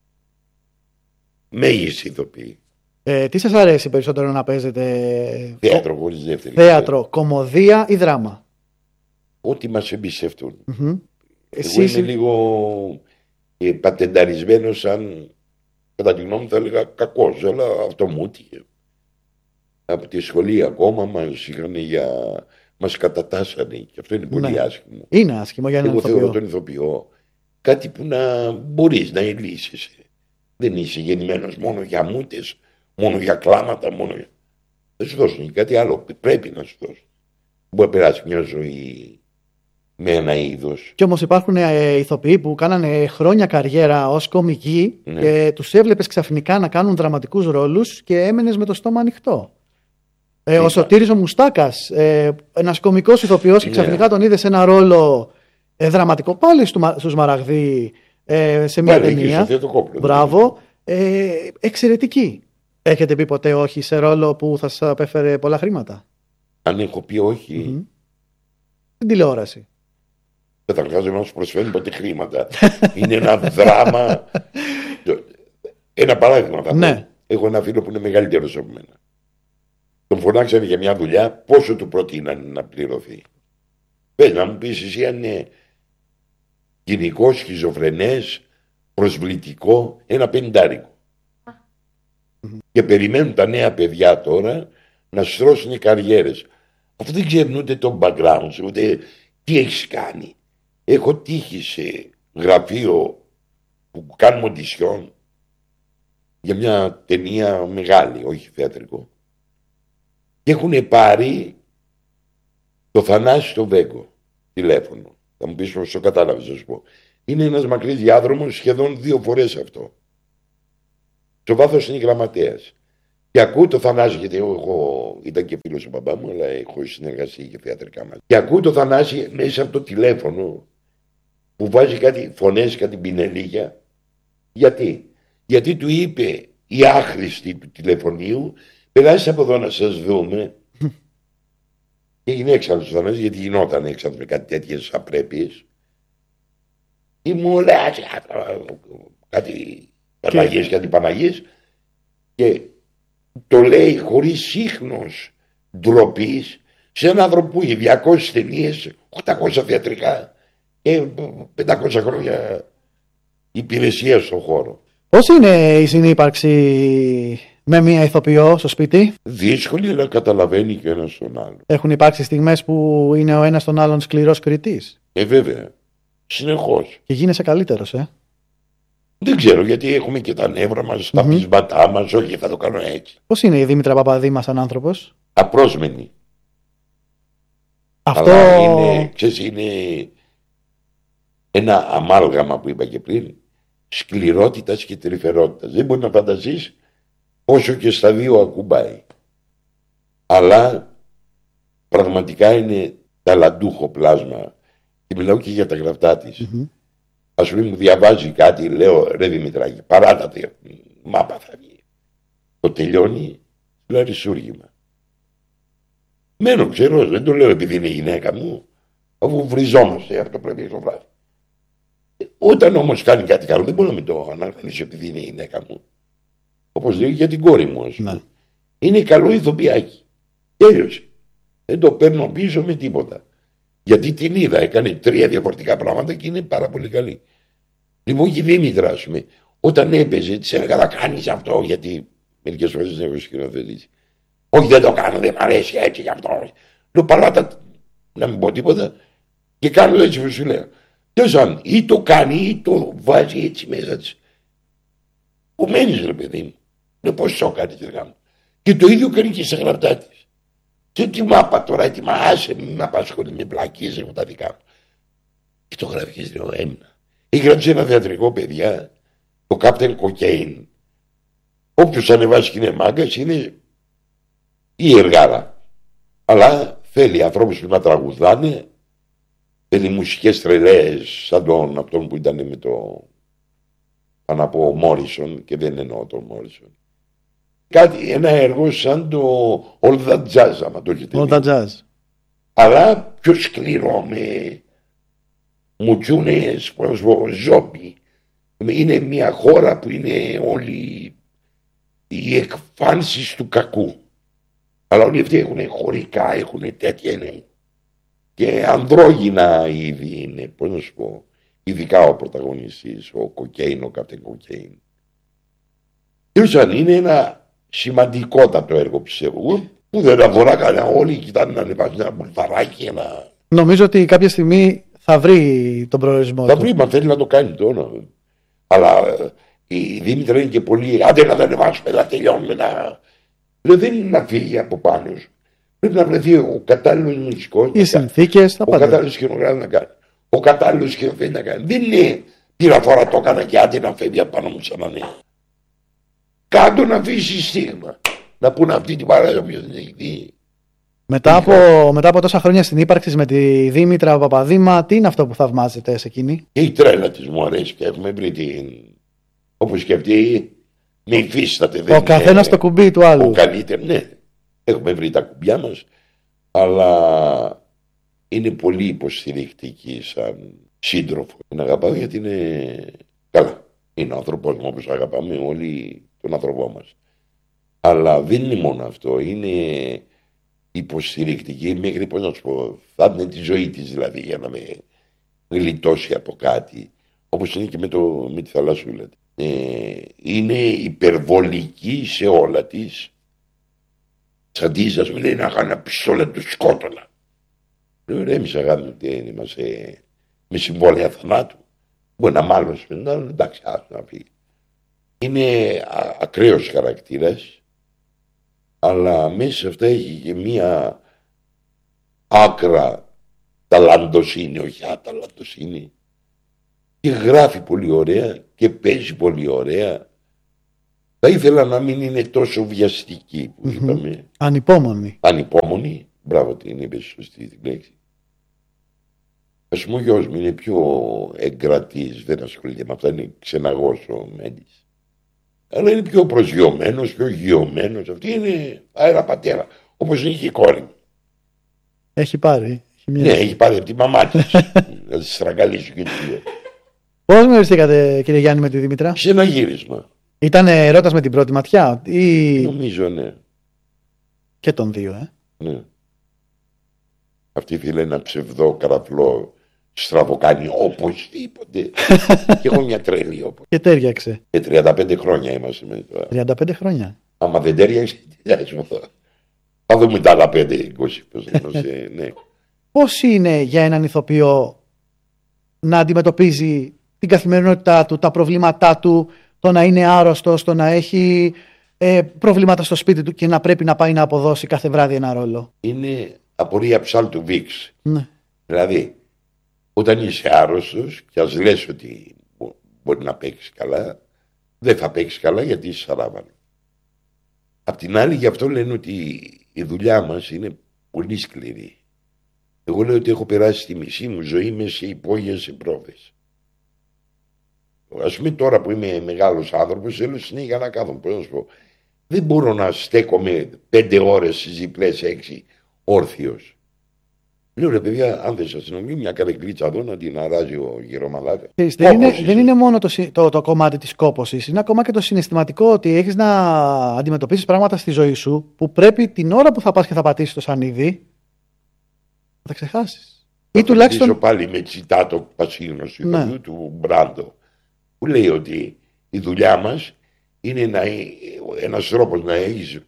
Μέγιστη ηθοποιή. Ε, τι σας αρέσει περισσότερο να παίζετε? Θέατρο χωρίς δεύτερη. Θέατρο, κωμωδία ή δράμα? Ό,τι μας εμπιστευτούν. Mm-hmm. Εγώ Εσείς... είμαι λίγο ε, πατενταρισμένο σαν, κατά τη γνώμη μου θα έλεγα κακός, αλλά αυτό μου έτυχε. Από τη σχολή ακόμα μας είχαν για... μας κατατάσσανε και αυτό είναι πολύ ναι. άσχημο. Είναι άσχημο για έναν Εγώ ηθοποιό. θεωρώ τον ηθοποιό κάτι που να μπορείς να ελύσεις. Δεν είσαι γεννημένος μόνο για μούτες, μόνο για κλάματα, μόνο για... Δεν σου δώσουν κάτι άλλο, πρέπει να σου δώσουν. Μπορεί να περάσει μια ζωή με ένα είδος. Κι όμως υπάρχουν ε, ηθοποιοί που κάνανε χρόνια καριέρα ως κομικοί ναι. και τους έβλεπες ξαφνικά να κάνουν δραματικούς ρόλους και έμενες με το στόμα ανοιχτό. Ε, ο Σωτήρης ο Μουστάκας, ε, ένας κομικός ηθοποιός και ξαφνικά ναι. τον είδε σε ένα ρόλο ε, δραματικό πάλι στου, στους Μαραγδί ε, σε μια πάλι ταινία. Μπράβο. Ε, εξαιρετική. Έχετε πει ποτέ όχι σε ρόλο που θα σας απέφερε πολλά χρήματα? Αν έχω πει όχι. Mm-hmm. Στην τηλεόραση. Καταρχάς να σου προσφέρουν ποτέ χρήματα. Είναι ένα δράμα. Ένα παράδειγμα θα πω. Ναι. Έχω ένα φίλο που είναι μεγαλύτερος από μένα. Τον φωνάξανε για μια δουλειά, πόσο του προτείνανε να πληρωθεί. Πες να μου πεις εσύ αν είναι κοινικό, σχιζοφρενές, προσβλητικό, ένα πενηντάρικο. Mm-hmm. Και περιμένουν τα νέα παιδιά τώρα να στρώσουν καριέρες. Αυτό δεν ξέρουν ούτε το background, ούτε τι έχεις κάνει. Έχω τύχει σε γραφείο που κάνουμε οντισιόν για μια ταινία μεγάλη, όχι θεατρικό. Και έχουν πάρει το Θανάση στο Βέγκο τηλέφωνο. Θα μου πεις πώς το κατάλαβες να σου πω. Είναι ένας μακρύς διάδρομος, σχεδόν δύο φορές αυτό. Στο βάθος είναι γραμματέας. Και ακούω το Θανάση, γιατί εγώ, εγώ ήταν και φίλος του μπαμπά μου, αλλά έχω συνεργασία και θεατρικά μαζί. Και ακούω το Θανάση μέσα από το τηλέφωνο που βάζει κάτι φωνές, κάτι πινελίγια. Γιατί? Γιατί του είπε η άχρηστη του τηλεφωνίου, περάστε από εδώ να σας δούμε. Και έγινε έξαλλος ο Θανάσης, γιατί γινόταν έξαλλος με κάτι τέτοιες απρέπειες. Ή μου λέει κάτι Παναγίες, κάτι Παναγίες. Και το λέει χωρίς ίχνος ντροπής σε έναν άνθρωπο που είχε διακόσιες ταινίες, οκτακόσια θεατρικά και πεντακόσια χρόνια υπηρεσία στον χώρο. Πώς είναι η συνύπαρξη με μία ηθοποιό στο σπίτι? Δύσκολη, αλλά καταλαβαίνει και ο ένας τον άλλο. Έχουν υπάρξει στιγμές που είναι ο ένας τον άλλον σκληρός κριτής? Ε, βέβαια. Συνεχώς. Και γίνεσαι καλύτερος, ε. Δεν ξέρω, γιατί έχουμε και τα νεύρα μας, τα mm-hmm. πεισματά μας, όχι θα το κάνω έτσι. Πώς είναι η Δήμητρα Παπαδήμα σαν άνθρωπος? Απρόσμενη. Αυτό... Αλλά είναι, ξέρεις, είναι ένα αμάλγαμα που είπα και πριν, σκληρότητας και τρυφερότητας. Δεν μπορεί να φανταστείς όσο και στα δύο ακουμπάει. Αλλά πραγματικά είναι ταλαντούχο πλάσμα. Και μιλάω και για τα γραφτά της. Mm-hmm. Ας πούμε μου διαβάζει κάτι, λέω ρε Δημητράκη, παράτατε, μάπα θα βγει. Το τελειώνει, λέω αρισούργημα. Μένω ξερός, δεν το λέω επειδή είναι η γυναίκα μου, αφού βριζόμαστε από το πρωί το βράδυ. Όταν όμως κάνει κάτι καλό, δεν μπορώ να μην το αναγνωρίσω επειδή είναι η γυναίκα μου. Όπως λέω για την κόρη μου, ας πούμε. Είναι καλό ηθοποιάκι. Τέλειωσε. Δεν το παίρνω πίσω με τίποτα. Γιατί την είδα, έκανε τρία διαφορετικά πράγματα και είναι πάρα πολύ καλή. Λοιπόν, και η Δήμητρα, ας πούμε, όταν έπαιζε, της έλεγα, θα κάνεις αυτό, γιατί μερικές φορές δεν έχω σκηνοθετήσει. Όχι, δεν το κάνω, δεν μ' αρέσει έτσι γι' αυτό. Λέω, παράτα, να μην πω τίποτα, και κάνω έτσι που σου λέω. Τέλος πάντων, ή το κάνει, ή το βάζει έτσι μέσα της. Που μένεις, ρε παιδί μου. Λέω, πώς το κάνει, τι κάνω. Και το ίδιο κάνει και στα γραπτά της. Και τι μάπα τώρα, έτοιμα, άσε, μην με απασχολεί, με πλακίες, έχω τα δικά μου. Και το γράφει και λέω, έμεινα. Έγραψε ένα θεατρικό, παιδιά, το Captain Cocaine. Όποιος ανεβάσει και είναι μάγκας είναι η εργάρα. Αλλά θέλει ανθρώπους που να τραγουδάνε, θέλει μουσικές τρελές, σαν τον αυτόν που ήταν με το, θα να πω, Μόρισον, και δεν εννοώ τον Μόρισον. Κάτι, ένα έργο σαν το All That Jazz, άμα το έχετε All That Jazz. Αλλά πιο σκληρό, με μουτσούνες, πώς πω, ζόμπι. Είναι μια χώρα που είναι όλοι οι εκφάνσεις του κακού. Αλλά όλοι αυτοί έχουν χωρικά, έχουν τέτοια, είναι. Και ανδρόγυνα ήδη είναι, πώς να σου πω, ειδικά ο πρωταγωνιστής, ο Κοκέιν, ο Captain Cocaine. Τέλος αν είναι ένα σημαντικότατο έργο, πιστεύω, που δεν αφορά κανένα, όλοι κοιτάνε να ανεβάζουν ένα μπουλφαράκι, ένα... Νομίζω ότι κάποια στιγμή θα βρει τον προορισμό θα του. βρει, μα θέλει να το κάνει τώρα. Αλλά η Δήμητρα είναι και πολύ, άντε να το ανεβάσουμε, να τελειώνουμε, να... Δεν είναι να φύγει από πάνω σου. Πρέπει να βρεθεί ο κατάλληλος μουσικός. Οι συνθήκες, τα ο πάντα. Ο κατάλληλος σκηνογράφος να κάνει. Ο κατάλληλος σκηνοθέτης να κάνει. Δεν είναι πήρα φορά το έκανα και άντε να φεύγει από πάνω μου σαν να είναι. Κάντο να αφήσει στίγμα. Να πούνε αυτή την παράδοση ποιος δεν έχει δει. Μετά από, μετά από τόσα χρόνια στην ύπαρξη με τη Δήμητρα Παπαδήμα, τι είναι αυτό που θαυμάζετε σε εκείνη? Και η τρέλα της μου αρέσει και έχουμε βρει την. Όπως και αυτή, με υφίσταται. Ο καθένας στο κουμπί του άλλου. Ο καλύτερο, ναι. Έχουμε βρει τα κουμπιά μας, αλλά είναι πολύ υποστηρικτική σαν σύντροφο. Την αγαπάω γιατί είναι καλά. Είναι ο άνθρωπος μου όπως αγαπάμε όλοι τον άνθρωπό μας. Αλλά δεν είναι μόνο αυτό, είναι υποστηρικτική μέχρι, πώς να σου πω, θα είναι τη ζωή της δηλαδή για να με γλιτώσει από κάτι, όπως είναι και με, το, με τη θαλασσούλα. Ε, είναι υπερβολική σε όλα της. Σαν της, ας μου λέει, να είχα ένα πιστόλα του σκότωνα. Λέω ρε εμείς αγάπη, είμαστε με συμβόλαια θανάτου. Μπορεί να μάλλον μετά, εντάξει, άσου να φύγει. Είναι ακραίος χαρακτήρας, αλλά μέσα σε αυτά έχει και μία άκρα ταλαντοσύνη, όχι αταλαντοσύνη, Και γράφει πολύ ωραία και παίζει πολύ ωραία. Θα ήθελα να μην είναι τόσο βιαστική που mm-hmm. είπαμε. Ανυπόμονη. Ανυπόμονη. Μπράβο, την είπες σωστή την λέξη. Ας πούμε ο γιος μου είναι πιο εγκρατής, δεν ασχολείται με αυτά, είναι ξεναγός ο Μέντης. Αλλά είναι πιο προσγειωμένος, πιο γειωμένος. Αυτή είναι αέρα πατέρα, όπως είναι και η κόρη μου. Έχει πάρει. Έχει μια... Ναι, έχει πάρει από τη μαμά της. Να τη στραγγαλίσει και τις δύο. Πώς γνωριστήκατε, κύριε Γιάννη, με τη Δήμητρα? Σε ένα γύρισμα. Ήταν ερώτας με την πρώτη ματιά ή... Νομίζω, ναι. Και των δύο, ε. Ναι. Αυτή ήθελε ένα ψευδό καραφλό στραβοκάνει οπωσδήποτε. Και έχω μια τρέλη όπως. Και τέριαξε. Και τριάντα πέντε χρόνια είμαστε με τώρα. τριάντα πέντε χρόνια. Άμα δεν τέριαξε, τι θα σου πω. Θα δούμε τα άλλα πέντε είκοσι. Ναι. Πώς είναι για έναν ηθοποιό να αντιμετωπίζει την καθημερινότητά του, τα προβλήματά του, το να είναι άρρωστος, το να έχει ε, προβλήματα στο σπίτι του και να πρέπει να πάει να αποδώσει κάθε βράδυ ένα ρόλο? Είναι απορία ψάλτου Βίξ. Ναι. Δηλαδή, όταν είσαι άρρωστος και ας λες ότι μπορεί να παίξεις καλά, δεν θα παίξεις καλά γιατί είσαι σαράβαλο. Απ' την άλλη, γι' αυτό λένε ότι η δουλειά μας είναι πολύ σκληρή. Εγώ λέω ότι έχω περάσει τη μισή μου ζωή μέσα σε υπόγειες σε πρόβες. Ας πούμε τώρα που είμαι μεγάλος άνθρωπος, θέλω συνέχεια να κάθομαι. Πώς να σου πω, δεν μπορώ να στέκομαι πέντε ώρες στις διπλές έξι όρθιος. Λέω ρε παιδιά, αν δεν σας νομίζει μια καρεκλίτσα εδώ να την αράζει ο γερομαλάκα. Δεν, είναι, δεν είναι μόνο το, το, το κομμάτι της κόπωσης, είναι ακόμα και το συναισθηματικό ότι έχεις να αντιμετωπίσεις πράγματα στη ζωή σου που πρέπει την ώρα που θα πας και θα πατήσεις το σανίδι θα τα ξεχάσεις. Θα ή τουλάχιστον... πάλι με τσιτάτο Πασίνο ναι. του Μπράντο που λέει ότι η δουλειά μας είναι να, ένας τρόπος να έχεις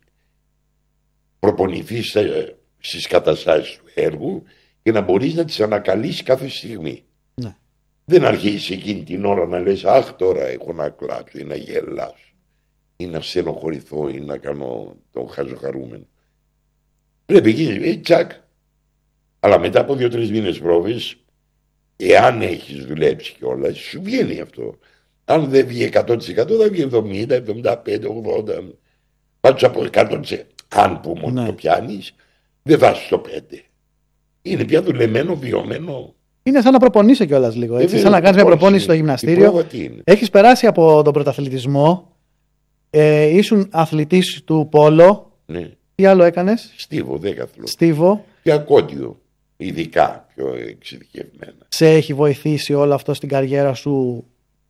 προπονηθεί στις καταστάσεις του έργου και να μπορείς να τις ανακαλύσεις κάθε στιγμή. Ναι. Δεν αρχίσεις εκείνη την ώρα να λες αχ τώρα έχω να κλάψω ή να γελάσω ή να στενοχωρηθώ ή να κάνω τον χαζοχαρούμενο. Πρέπει εκεί ε, τσακ. Αλλά μετά από δύο-τρεις μήνες πρόβες, εάν έχεις δουλέψει κιόλας, σου βγαίνει αυτό. Αν δεν βγει εκατό τοις εκατό θα βγει εβδομήντα, εβδομήντα πέντε, ογδόντα. Πάντως από εκατό τοις εκατό, αν πούμε ότι ναι. το πιάνεις, δεν βάζεις το πέντε. Είναι πια δουλεμένο, βιωμένο. Είναι σαν να προπονείσαι κιόλας λίγο. Έτσι. Ε, σαν να κάνεις μια προπόνηση στο γυμναστήριο. Έχεις περάσει από τον πρωταθλητισμό. Ε, ήσουν αθλητής του πόλο. Ναι. Τι άλλο έκανες? Στίβο, δέκαθλο. Στίβο. Και ακόντιο. Ειδικά πιο εξειδικευμένα. Σε έχει βοηθήσει όλο αυτό στην καριέρα σου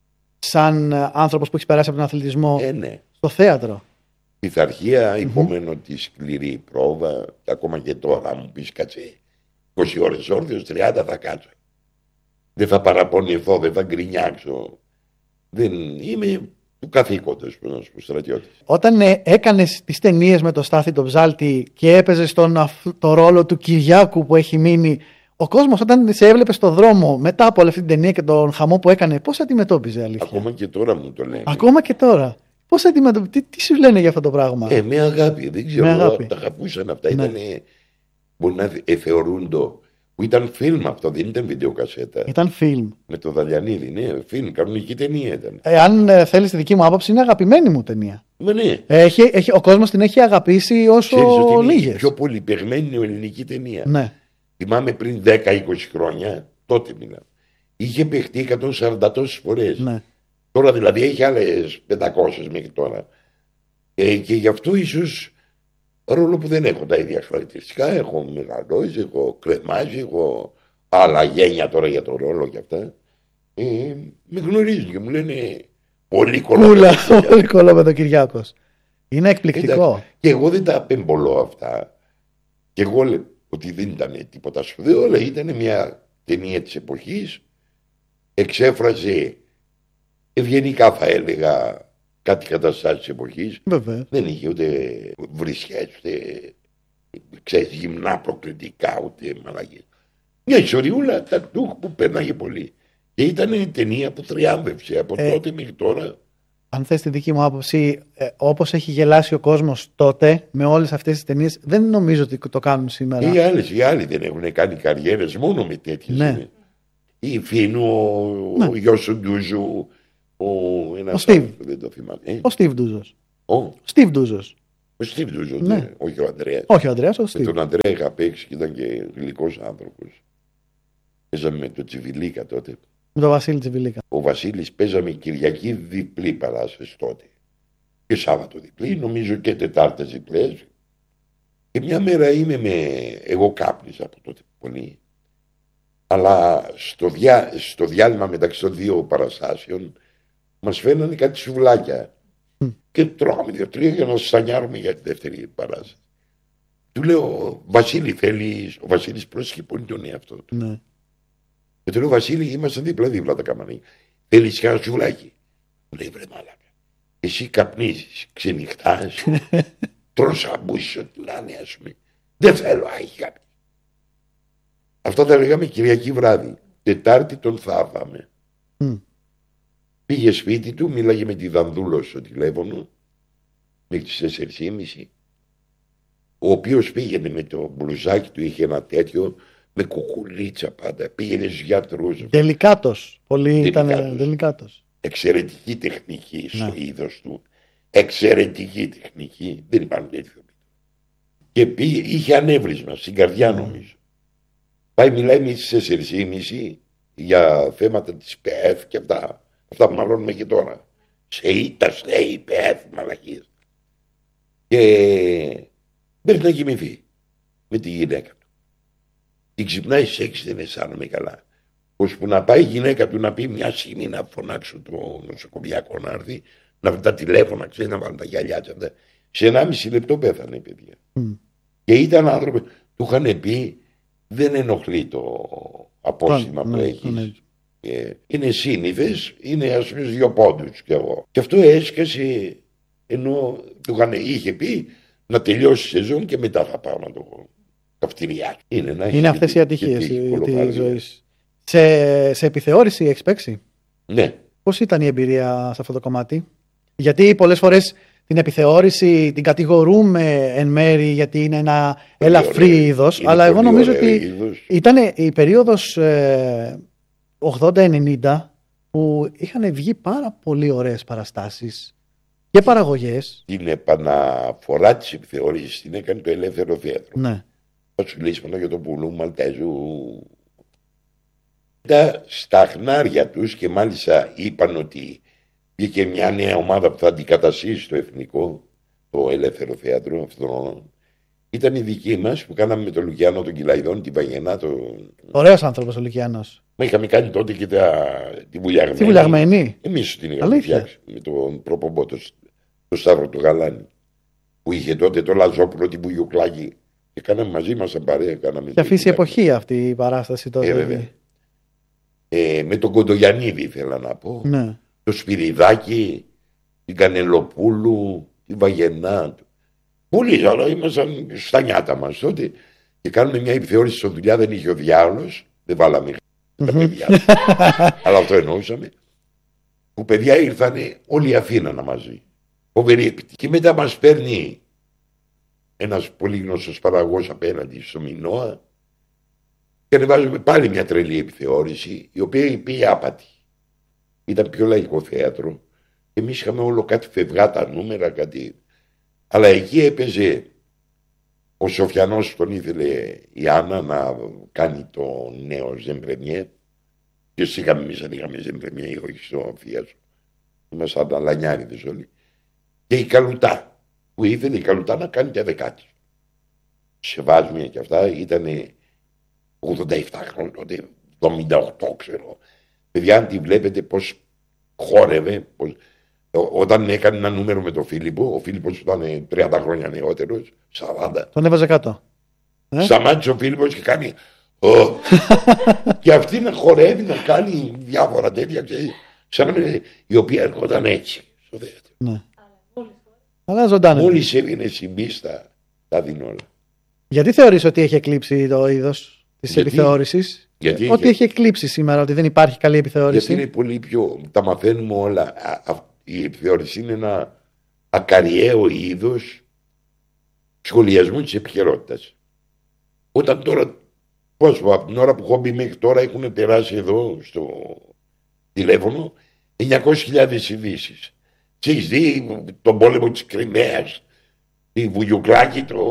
σαν άνθρωπος που έχει περάσει από τον αθλητισμό ε, ναι. στο θέατρο? Πειθαρχία, υπομένω mm-hmm. τη σκληρή πρόβα, και ακόμα και τώρα μου πεις κάτσε είκοσι ώρες όρθιος, τριάντα θα κάτσω. Δεν θα παραπονηθώ, δεν θα γκρινιάξω. Δεν είμαι του καθήκοντος, πώς να σου πω, στρατιώτης. Όταν ε, έκανες τις ταινίες με το Στάθη τον Ψάλτη και έπαιζες τον, το ρόλο του Κυριάκου που έχει μείνει, ο κόσμος όταν σε έβλεπε στο δρόμο μετά από όλη αυτή την ταινία και τον χαμό που έκανε, πώς αντιμετώπιζε αλήθεια? Ακόμα και τώρα μου το λένε. Ακόμα και τώρα. Πώς αντιμετωπίζει, τι, τι σου λένε για αυτό το πράγμα? Ε, με αγάπη, δεν ξέρω, αγάπη. Τα αγαπούσαν αυτά. Ναι. Ήταν, μπορεί να εθεωρούν το. Που ήταν φιλμ αυτό, δεν ήταν βιντεοκασέτα. Ήταν φιλμ. Με το Δαλιανίδη, ναι, φιλμ, κανονική ταινία ήταν. Ε, αν ε, θέλεις τη δική μου άποψη, είναι αγαπημένη μου ταινία. Μα ναι. Έχει, έχει, ο κόσμος την έχει αγαπήσει όσο λίγες. Η πιο πολυπεγμένη ελληνική ταινία. Ναι. Θυμάμαι πριν δέκα είκοσι χρόνια, τότε μιλάω. Είχε παιχτεί εκατόν σαράντα τόσες φορές. Ναι. Τώρα δηλαδή έχει άλλες πεντακόσιες μέχρι τώρα. Ε, και γι' αυτό ίσως ρόλο που δεν έχω τα ίδια χαρακτηριστικά. Έχω μεγαλώσει, έχω κρεμάσει, έχω άλλα γένια τώρα για τον ρόλο και αυτά. Ε, με γνωρίζουν και μου λένε πολύ κολόπεδο. Πολύ κολόπεδο Κυριάκος. Είναι εκπληκτικό. Εντάξει, και εγώ δεν τα απεμπολώ αυτά. Και εγώ λέω ότι δεν ήταν τίποτα σπουδαίο, αλλά ήταν μια ταινία της εποχής. Εξέφραζε ευγενικά θα έλεγα κάτι καταστάσεις της εποχής. Βέβαια. Δεν είχε ούτε βρισιές, ούτε ξέρεις, γυμνά προκλητικά, ούτε μαλακίες. Μια ιστοριούλα τακτούχ που πέρναγε πολύ. Και ήταν ταινία που τριάμβευσε από ε, τότε μέχρι τώρα. Αν θες τη δική μου άποψη, ε, όπως έχει γελάσει ο κόσμος τότε με όλες αυτές τις ταινίες, δεν νομίζω ότι το κάνουν σήμερα. Οι άλλες, οι άλλοι δεν έχουν κάνει καριέρες μόνο με τέτοιες. Ναι. Είναι. Η Φίνου, ο, Ναι. ο γιος του Ντούζου, ο, ένας Ο Στίβ. άλλος που δεν το θυμάμαι. Ε? Ο Στίβ Ντούζος. Ο, Στίβ Ντούζος. ο Στίβ Ντούζο, Ναι. ναι. Όχι ο Ανδρέας. Όχι ο Ανδρέας, ο Με Στίβ. τον Ανδρέα είχα παίξει και ήταν και γλυκός άνθρωπος. Παίζαμε με τον Τσιβιλίκα τότε. Με τον Βασίλη Τσιβιλίκα. Ο Βασίλης παίζαμε Κυριακή διπλή παράσταση τότε. Και Σάββατο διπλή, νομίζω και Τετάρτες διπλές. Και μια μέρα είμαι με. Εγώ κάπνιζα από τότε πολύ. Αλλά στο, διά... στο διάλειμμα μεταξύ των δύο παραστάσεων μας φαίνανε κάτι σουβλάκια. Mm. Και τρώγαμε δύο-τρία για να σανιάρουμε για τη δεύτερη παράσταση. Του λέω, Βασίλη, θέλεις. Ο Βασίλης πρόσεχε πολύ τον εαυτό του. Ναι. Και του λέω, Βασίλη, είμαστε δίπλα-δίπλα τα καμπανία. Θέλεις κανένα σουβλάκι? Μου λέει, βρε μάλακα. Εσύ καπνίζεις, ξενυχτάς, τρως αμπούσεις ό,τι λάνε, ας πούμε. Δεν θέλω, άγει κάποιο. Αυτά τα λέγαμε Κυριακή βράδυ. Τετάρτη τον θάβαμε. Mm. Πήγε σπίτι του, μίλαγε με τη Δανδούλο στο τηλέφωνο μέχρι τις τέσσερις και μισή. Ο οποίος πήγαινε με το μπλουζάκι του, είχε ένα τέτοιο με κουκουλίτσα πάντα. Πήγαινε στους γιατρούς. Δελικάτος. Πολύ Δελικάτος. ήταν δελικάτος. Εξαιρετική τεχνική στο Ναι. είδος του. Εξαιρετική τεχνική. Δεν υπάρχουν τέτοιο. Και πήγε, είχε ανέβρισμα στην καρδιά, νομίζω. Πάει, μιλάει με τις τέσσερις και μισή για θέματα της ΠΕΕΦ και αυτά. Αυτά που μαλώνουμε και τώρα. Σε ήττα, στέει, ΠΕΕΦ, μαλακίες. Και πρέπει να κοιμηθεί με τη γυναίκα του. Την ξυπνάει στις έξι, δεν αισθάνομαι καλά. Ώσπου να πάει η γυναίκα του να πει μια στιγμή να φωνάξω το νοσοκομιακό να έρθει, να βρει τα τηλέφωνα, ξέρει να βάλουν τα γυαλιά του. Σε ενάμιση λεπτό πέθανε η παιδιά. Mm. Και ήταν άνθρωποι, του είχαν πει, δεν ενοχλεί το απόστημα Ναι, που ναι, έχεις. ναι. Ε, είναι σύνηθες, είναι ας πούμε δύο πόντους κι εγώ. Και αυτό έσκασε, ενώ του είχαν, είχε πει να τελειώσει η σεζόν και μετά θα πάω να το καυτηριά. Είναι, να Είναι αυτές οι ατυχίες της ζωής. Σε, σε επιθεώρηση έχεις παίξει? Ναι. Πώς ήταν η εμπειρία σε αυτό το κομμάτι? Γιατί πολλές φορές την επιθεώρηση την κατηγορούμε εν μέρη γιατί είναι ένα Πολύ ελαφρύ ωραίο. είδος, Είναι αλλά εγώ πολύ νομίζω ωραίο ότι είδος. ήταν η περίοδος ε, ογδόντα ενενήντα που είχαν βγει πάρα πολύ ωραίες παραστάσεις και παραγωγές. Την επαναφορά της επιθεώρησης την έκανε το Ελεύθερο Θέατρο. Ναι. Θα σου λύσει για το πουλού Μαλτέζου. Τα στα χνάρια τους και μάλιστα είπαν ότι βγήκε μια νέα ομάδα που θα αντικαταστήσει το εθνικό, το Ελεύθερο Θέατρο αυτό. Ήταν οι δικοί μας που κάναμε με τον Λουκιάνο τον Κυλαϊδόν, την Παγενά. Το... Ωραίος άνθρωπος ο Λουκιάνος. Μα είχαμε κάνει τότε και τα... τη βουλιαγμένη. Τη βουλιαγμένη. Εμείς την είχαμε Αλήθεια. φτιάξει με τον προπομπό, το, το Σταύρο του Γαλάνη. Που είχε τότε το Λαζόπουλο, την Πουγιουκλάκη. Και κάναμε μαζί μας την παρέα. Κάναμε Και αφήσει την- εποχή αυτή η παράσταση τότε. Ε, βέβαια. Ε, με τον Κοντογιαννίδη ήθελα να πω. Ναι. Το Σπυριδάκι, την Κανελοπούλου, την Βαγενά. Πολύ αλλά ήμασταν στα νιάτα μας τότε. Και κάνουμε μια επιθεώρηση στο δουλειά, δεν είχε ο διάολος. Δεν βάλαμε τα παιδιά. Αλλά αυτό εννοούσαμε. Που παιδιά ήρθανε όλη η Αθήνα να μαζί. Φοβερή επιτυχία. Και μετά μας παίρνει ένας πολύ γνωστός παραγωγός απέναντι στο Μινώα και ανεβάζουμε πάλι μια τρελή επιθεώρηση η οποία πήγε άπατη. Ήταν πιο λαϊκό θέατρο και εμείς είχαμε όλο κάτι φευγάτα νούμερα, κάτι. Αλλά εκεί έπαιζε ο Σοφιανός, τον ήθελε η Άννα να κάνει το νέο Ζεμπρεμιέ και είχαμε εμείς αν είχαμε Ζεμπρεμιέ, όχι στο Φίασο. Ήμασταν αλανιάριδες όλοι. Και η Καλουτά που ήθελε η Καλουτά να κάνει τα δεκάτη. Σε βάζουμε και αυτά, ήταν ογδόντα επτά χρόνια τότε, εβδομήντα οκτώ ξέρω. Παιδιά, αν τη βλέπετε πώς χόρευε, πώς... όταν έκανε ένα νούμερο με τον Φίλιππο, ο Φίλιππος ήταν τριάντα χρόνια νεότερος, σαράντα. Τον έβαζε κάτω. Ε? Σταμάτησε ο Φίλιππος και κάνει «Ω». Και αυτή να χορεύει, να κάνει διάφορα τέτοια, ξέρεις, σαν να είναι η οποία έρχονταν έτσι στο θέατρο. Ναι. Αλλά ζωντάνευε. Μόλις έβγαινε στην πίστα, τα δίνω όλα. Γιατί θεωρείς ότι έχει εκλείψει το είδος της Γιατί? επιθεώρησης? Γιατί Ότι είχε- έχει εκλείψει σήμερα, ότι δεν υπάρχει καλή επιθεώρηση. Γιατί είναι πολύ πιο. Τα μαθαίνουμε όλα. Α, α, η επιθεώρηση είναι ένα ακαριαίο είδος σχολιασμού της επικαιρότητας. Όταν τώρα Πώς πω, από την ώρα που έχω μπει μέχρι τώρα έχουν περάσει εδώ στο τηλέφωνο εννιακόσιες χιλιάδες ειδήσεις. Τι έχεις δει τον πόλεμο της Κριμαίας, τη Βουγιουκλάκη, το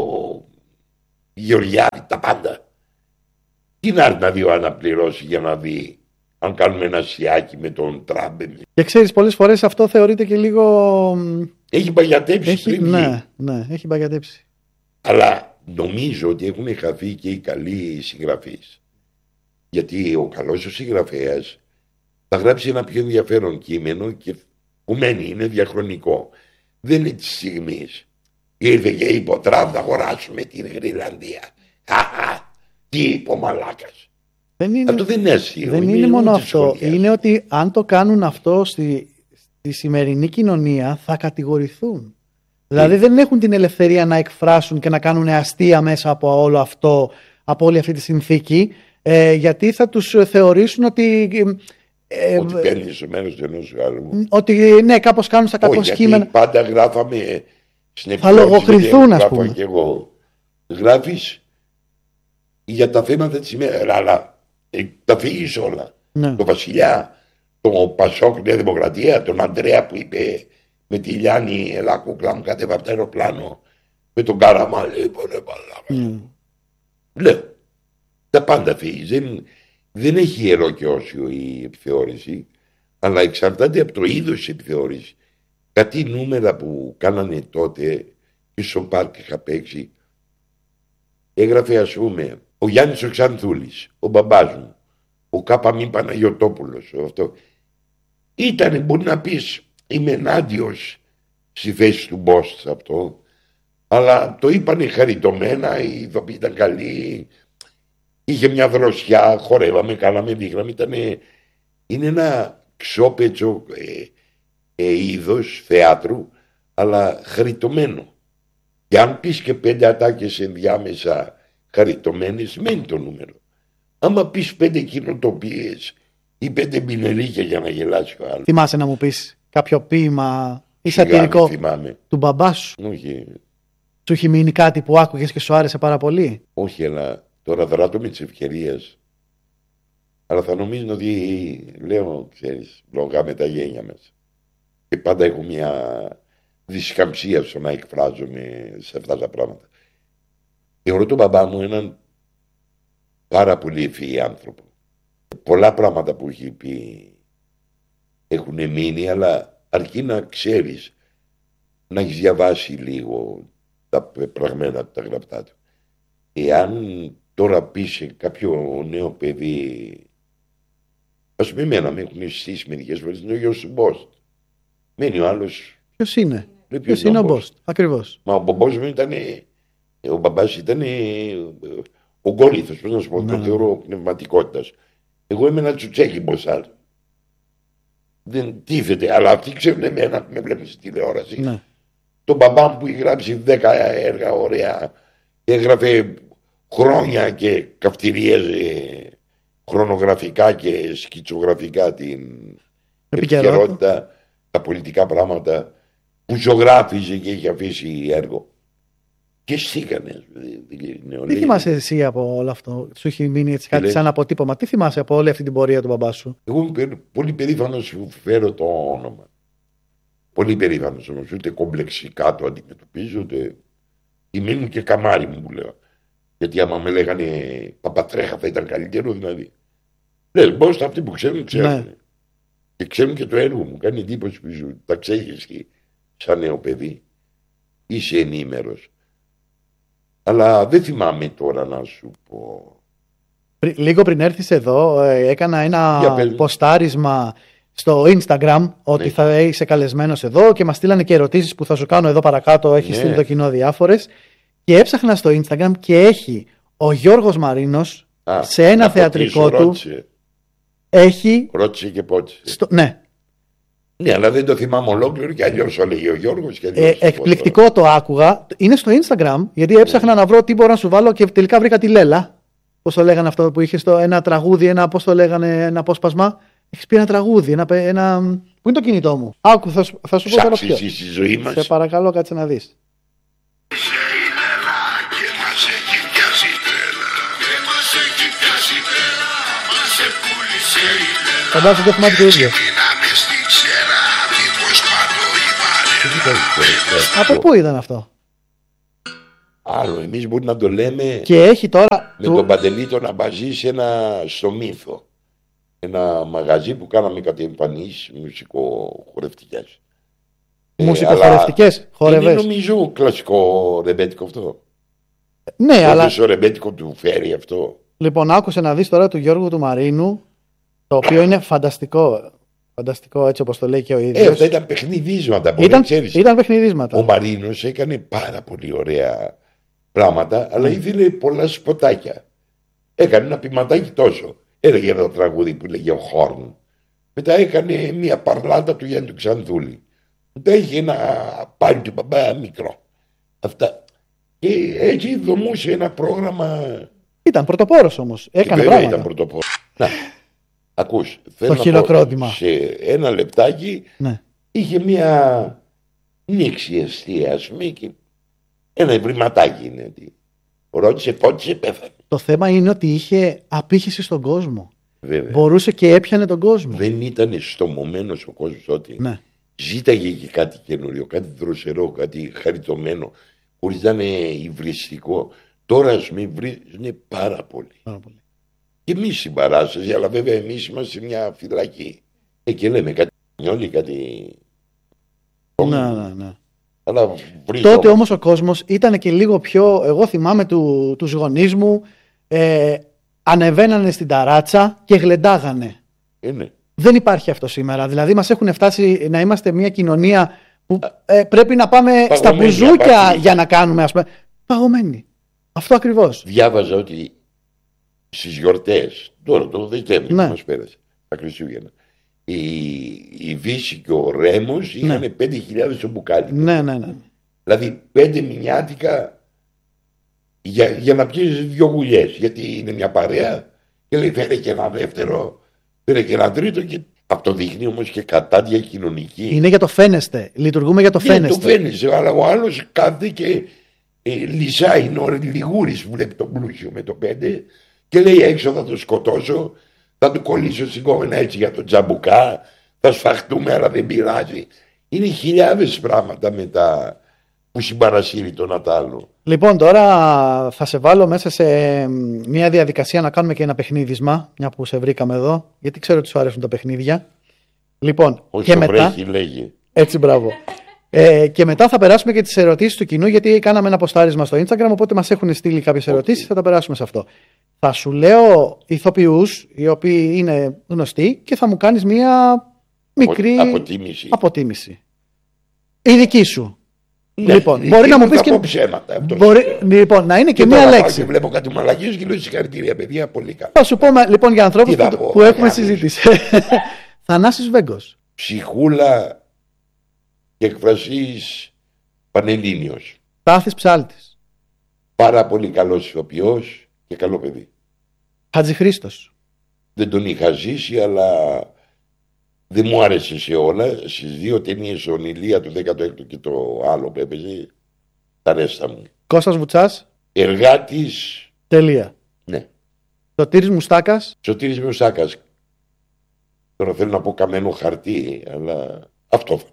Γεωργιάδη, τα πάντα. Τι να έρθει να δει ο αναπληρώσει για να δει αν κάνουμε ένα σιάκι με τον Τραμπ. Και ξέρεις, πολλές φορές αυτό θεωρείται και λίγο... Έχει παγιατέψει έχει, πριν. Ναι, ναι, έχει παγιατέψει. Αλλά νομίζω ότι έχουν χαθεί και οι καλοί συγγραφείς. Γιατί ο καλός ο συγγραφέας θα γράψει ένα πιο ενδιαφέρον κείμενο και που μένει, είναι διαχρονικό. Δεν είναι της στιγμής. Ήρθε και είπε ο Τραμπ να αγοράσουμε την Γρυλανδία. Χαχα, τι είπε ο μαλάκας. Δεν είναι, αυτό δεν είναι αστείο. Δεν είναι, είναι μόνο αυτό. Σχολιάς. Είναι ότι αν το κάνουν αυτό στη, στη σημερινή κοινωνία θα κατηγορηθούν. Δηλαδή δεν έχουν την ελευθερία να εκφράσουν και να κάνουν αστεία μέσα από όλο αυτό, από όλη αυτή τη συνθήκη, ε, γιατί θα τους θεωρήσουν ότι... Ε, ότι παίρνει στο μέρος του ενός άλλου. Ότι ναι, κάπως κάνουν στα κακό κείμενα. Πάντα γράφαμε στην θα λογοκριθούν, ας πούμε. Και εγώ. Γράφεις για τα θέματα της ημέρας, αλλά ε, τα φύγεις όλα. Ναι. Το Βασιλιά, το Πασόκ, Νέα Δημοκρατία, τον Αντρέα που είπε με τη Λιάννη, ελά κούκλα μου κατέβα από το αεροπλάνο, με τον Καραμάλι, είπε ρε μαλάκα. Mm. Λέω, τα πάντα φύγεις. Δεν, δεν έχει ιερό και όσιο η επιθεώρηση, αλλά εξαρτάται από το είδος της επιθεώρησης. Κάτι νούμερα που κάνανε τότε και στο πάρκ είχα παίξει, έγραφε ας πούμε ο Γιάννης ο Ξανθούλης, ο μπαμπάς μου, ο Κάπαμι Παναγιωτόπουλος, αυτό. Ήτανε, μπορεί να πεις, είμαι ενάντιος στη θέση του Μπόστ αυτό, αλλά το είπανε χαριτωμένα, η ηθοποιή ήταν καλή, είχε μια δροσιά, χορεύαμε, κάναμε, δείχναμε, ήτανε, είναι ένα ξόπετσο ε, ε, είδος θεάτρου, αλλά χαριτωμένο. Και αν πεις και πέντε ατάκες ενδιάμεσα χαριτωμένες, μένει το νούμερο. Άμα πεις πέντε κοινοτοπίες ή πέντε μπινελίκια για να γελάσει ο άλλος. Θυμάσαι να μου πεις κάποιο ποίημα ή σατυρικό του μπαμπά σου? Όχι. Σου έχει μείνει κάτι που άκουγες και σου άρεσε πάρα πολύ? Όχι, αλλά τώρα δράτω με τις ευκαιρίες. Αλλά θα νομίζουν ότι λέω, ξέρεις, λόγαμε τα γένια μας. Και πάντα έχω μια δυσκαμψία στο να εκφράζομαι σε αυτά τα πράγματα. Θεωρώ τον μπαμπά μου έναν πάρα πολύ ευφυή άνθρωπο. Πολλά πράγματα που έχει πει έχουν μείνει, αλλά αρκεί να ξέρεις, να έχεις διαβάσει λίγο τα πεπραγμένα του, τα γραπτά του. Εάν τώρα πεις σε κάποιο νέο παιδί, ας πούμε εμένα με έχουν στήσει μερικές φορές, είναι ο γιος του Μπόστ. Μένει ο άλλος. Ποιος είναι? Ποιος είναι ο Μπόστ? Ακριβώς. Μα ο μπαμπάς μου ήταν, ο μπαμπάς ήταν ο γκόλιθος, πώς να σου πω, ναι, το θεωρώ πνευματικότητας. Εγώ είμαι ένα τσουτσέκι Μποσάλ. Δεν τίθεται, αλλά αυτοί ξέρουν εμένα που με βλέπουν στη τηλεόραση. Ναι. Τον μπαμπά μου που έχει γράψει δέκα έργα ωραία, έγραφε χρόνια και καυτηρίαζε χρονογραφικά και σκητσογραφικά την επικαιρότητα, τα πολιτικά πράγματα, που ζωγράφιζε και είχε αφήσει έργο. Και στήκανε. Τι θυμάσαι εσύ από όλο αυτό? Σου έχει μείνει έτσι κάτι σαν αποτύπωμα? Τι θυμάσαι από όλη αυτή την πορεία του μπαμπά σου? Εγώ είμαι πολύ περήφανος που φέρω το όνομα. Πολύ περήφανος όμως. Ούτε κομπλεξικά το αντιμετωπίζω, ούτε ήμουν και καμάρι μου που λέω. Γιατί άμα με λέγανε Παπατρέχα θα ήταν καλύτερο, δηλαδή. Λες, πώς αυτοί που ξέρουν, ξέρουν. Ναι. Και ξέρουν και το έργο μου. Κάνει εντύπωση που σου τα ξέρεις και σαν νέο παιδί. Είσαι ενήμερος. Αλλά δεν θυμάμαι τώρα να σου πω. Λίγο πριν έρθεις εδώ, έκανα ένα ποστάρισμα στο Instagram ότι ναι, θα είσαι καλεσμένος εδώ και μας στείλανε και ερωτήσεις που θα σου κάνω εδώ παρακάτω. Έχει ναι, στείλει το κοινό διάφορες. Και έψαχνα στο Instagram και έχει ο Γιώργος Μαρίνος Α, σε ένα θεατρικό του. Ρώτησε. Έχει. Ρώτησε και πότε. Στο... Ναι. Ναι, αλλά δεν το θυμάμαι ολόκληρο και αλλιώς το λέγει ο Γιώργος. Και ε, εκπληκτικό το, το άκουγα. Είναι στο Instagram, γιατί έψαχνα ναι, να βρω τι μπορώ να σου βάλω και τελικά βρήκα τη Λέλα. Πώς το λέγανε αυτό που είχε στο ένα τραγούδι, ένα, πώς το λέγανε, ένα απόσπασμα. Έχεις πει ένα τραγούδι, ένα, ένα... Πού είναι το κινητό μου? Άκου, θα, θα σου πω τώρα ποιο. Στη ζωή μας. Σε παρακαλώ, κάτσε να δεις. Και μας έχει πιάσει τρέλα. Και μας έχει πιάσει Φαντάζομαι δεν θυμάται και ο ίδιος. Από πού ήταν αυτό? Άλλο, εμείς μπορεί να το λέμε. Και έχει τώρα. Με του... τον Παντελή τον Αμπαζή σε ένα στο Μύθο. Ένα μαγαζί που κάναμε κάτι εμφανίσεις μουσικοχορευτικές. Μουσικοχορευτικές, ε, χορεύες. Είναι νομίζω κλασικό ρεμπέτικο αυτό. Ναι, Όπως αλλά. ο ρεμπέτικο του φέρει αυτό. Λοιπόν, άκουσε να δεις τώρα του Γιώργου του Μαρίνου, το οποίο είναι φανταστικό, έτσι όπως το λέει και ο ίδιος. Ε, αυτά ήταν παιχνιδίσματα. Ήταν, ξέρεις. ήταν παιχνιδίσματα. Ο Μαρίνος έκανε πάρα πολύ ωραία πράγματα, αλλά mm. ήθελε πολλά σποτάκια. Έκανε ένα ποιηματάκι τόσο. Έλεγε ένα τραγούδι που λέγε ο Χόρν. Μετά έκανε μια παρλάτα του Γιάννη του Ξανθούλη. Μετά είχε ένα πάλι του μπαμπά μικρό. Αυτά. Και έτσι δομούσε ένα πρόγραμμα. Ήταν πρωτοπόρος όμως. Έκανε βέβαια πράγματα. Ήταν πρωτοπόρος. Να, ακούς. Το χειροκρότημα. Σε ένα λεπτάκι ναι. είχε μια νήξη αιστεία, ας πούμε, και ένα ευρηματάκι είναι. Ρώτησε, φώτισε, πέθανε. Το θέμα είναι ότι είχε απήχηση στον κόσμο. Βέβαια. Μπορούσε και έπιανε τον κόσμο. Δεν ήταν στομωμένος ο κόσμος ότι ναι. ζήταγε και κάτι καινούριο, κάτι δροσερό, κάτι χαριτωμένο, χωρίς να είναι υβριστικό. Τώρα ας με βρίζουν πάρα πολύ. Πάρα πολύ. Και εμείς στην παράσταση, αλλά βέβαια εμείς είμαστε σε μια φυλακή. Ε, και λέμε κάτι νιόλι, κάτι. Ναι, ναι, ναι. Αλλά τότε όμως ο κόσμος ήταν και λίγο πιο. Εγώ θυμάμαι του, τους γονείς μου ε, ανεβαίνανε στην ταράτσα και γλεντάγανε. Είναι. Δεν υπάρχει αυτό σήμερα. Δηλαδή μας έχουν φτάσει να είμαστε μια κοινωνία που ε, πρέπει να πάμε παγωμένη, στα μπουζούκια απάτη. Για να κάνουμε, ας πούμε. Παγωμένοι. Αυτό ακριβώς. Διάβαζα ότι στις γιορτές, τώρα το Δεκέμβριο ναι. που μας πέρασε, τα Χριστούγεννα, η, η Βύση και ο Ρέμος είχαν ναι. πέντε χιλιάδες στο μπουκάλι. Ναι, ναι, ναι. Δηλαδή πέντε μηνιάτικα για, για να πιείς δυο γουλιές. Γιατί είναι μια παρέα και λέει φέρε και ένα δεύτερο, φέρε και ένα τρίτο. Και αυτό δείχνει όμως και κατάδια κοινωνική. Είναι για το φαίνεστε. Λειτουργούμε για το ναι, φαίνεστε. Το φαίνεσαι, αλλά ο άλλος κάθεται και ε, λυσάει. Είναι ο Λιγούρης που βλέπει τον πλούσιο με το πέντε και λέει έξω θα το σκοτώσω, θα του κολλήσω στην κόμενα έτσι για τον τζαμπουκά, θα σφαχτούμε αλλά δεν πειράζει. Είναι χιλιάδες πράγματα μετά που συμπαρασύρει τον Ατάλο. Λοιπόν, τώρα θα σε βάλω μέσα σε μια διαδικασία να κάνουμε και ένα παιχνίδισμα, μια που σε βρήκαμε εδώ, γιατί ξέρω ότι σου αρέσουν τα παιχνίδια. Λοιπόν, όσο και μετά. Βρέχει, λέγει. Έτσι, μπράβο. ε, και μετά θα περάσουμε και τις ερωτήσεις του κοινού, γιατί κάναμε ένα ποστάρισμα στο Instagram, οπότε μας έχουν στείλει κάποιες ερωτήσεις, okay. θα τα περάσουμε σε αυτό. Θα σου λέω ηθοποιούς, οι οποίοι είναι γνωστοί, και θα μου κάνεις μια μικρή αποτίμηση. αποτίμηση. Η δική σου. Ναι, λοιπόν, μπορεί να μου πεις και. Ψέματα, μπορεί, λοιπόν, να είναι και, και μία λέξη. Και βλέπω κάτι μαλακίες και λέω συγχαρητήρια, παιδιά, πολύ καλά. Θα σου πω λοιπόν για ανθρώπους που, πω, που έχουμε συζήτηση. Θανάσης Βέγκος. Ψυχούλα και εκφρασής πανελλήνιος. Τάθης Ψάλτης. Πάρα πολύ καλός ηθοποιός και καλό παιδί. Χατζηχρήστος. Δεν τον είχα ζήσει, αλλά δεν μου άρεσε σε όλα. Στις δύο ταινίες, ο Ηλία του δέκατο έκτο και το άλλο που έπαιζε, τα ρέστα μου. Κώστας Βουτσάς. Εργάτης. Τελεία. Ναι. Σωτήρης Μουστάκας. Σωτήρης Μουστάκας. Τώρα θέλω να πω καμένο χαρτί, αλλά αυτό θα,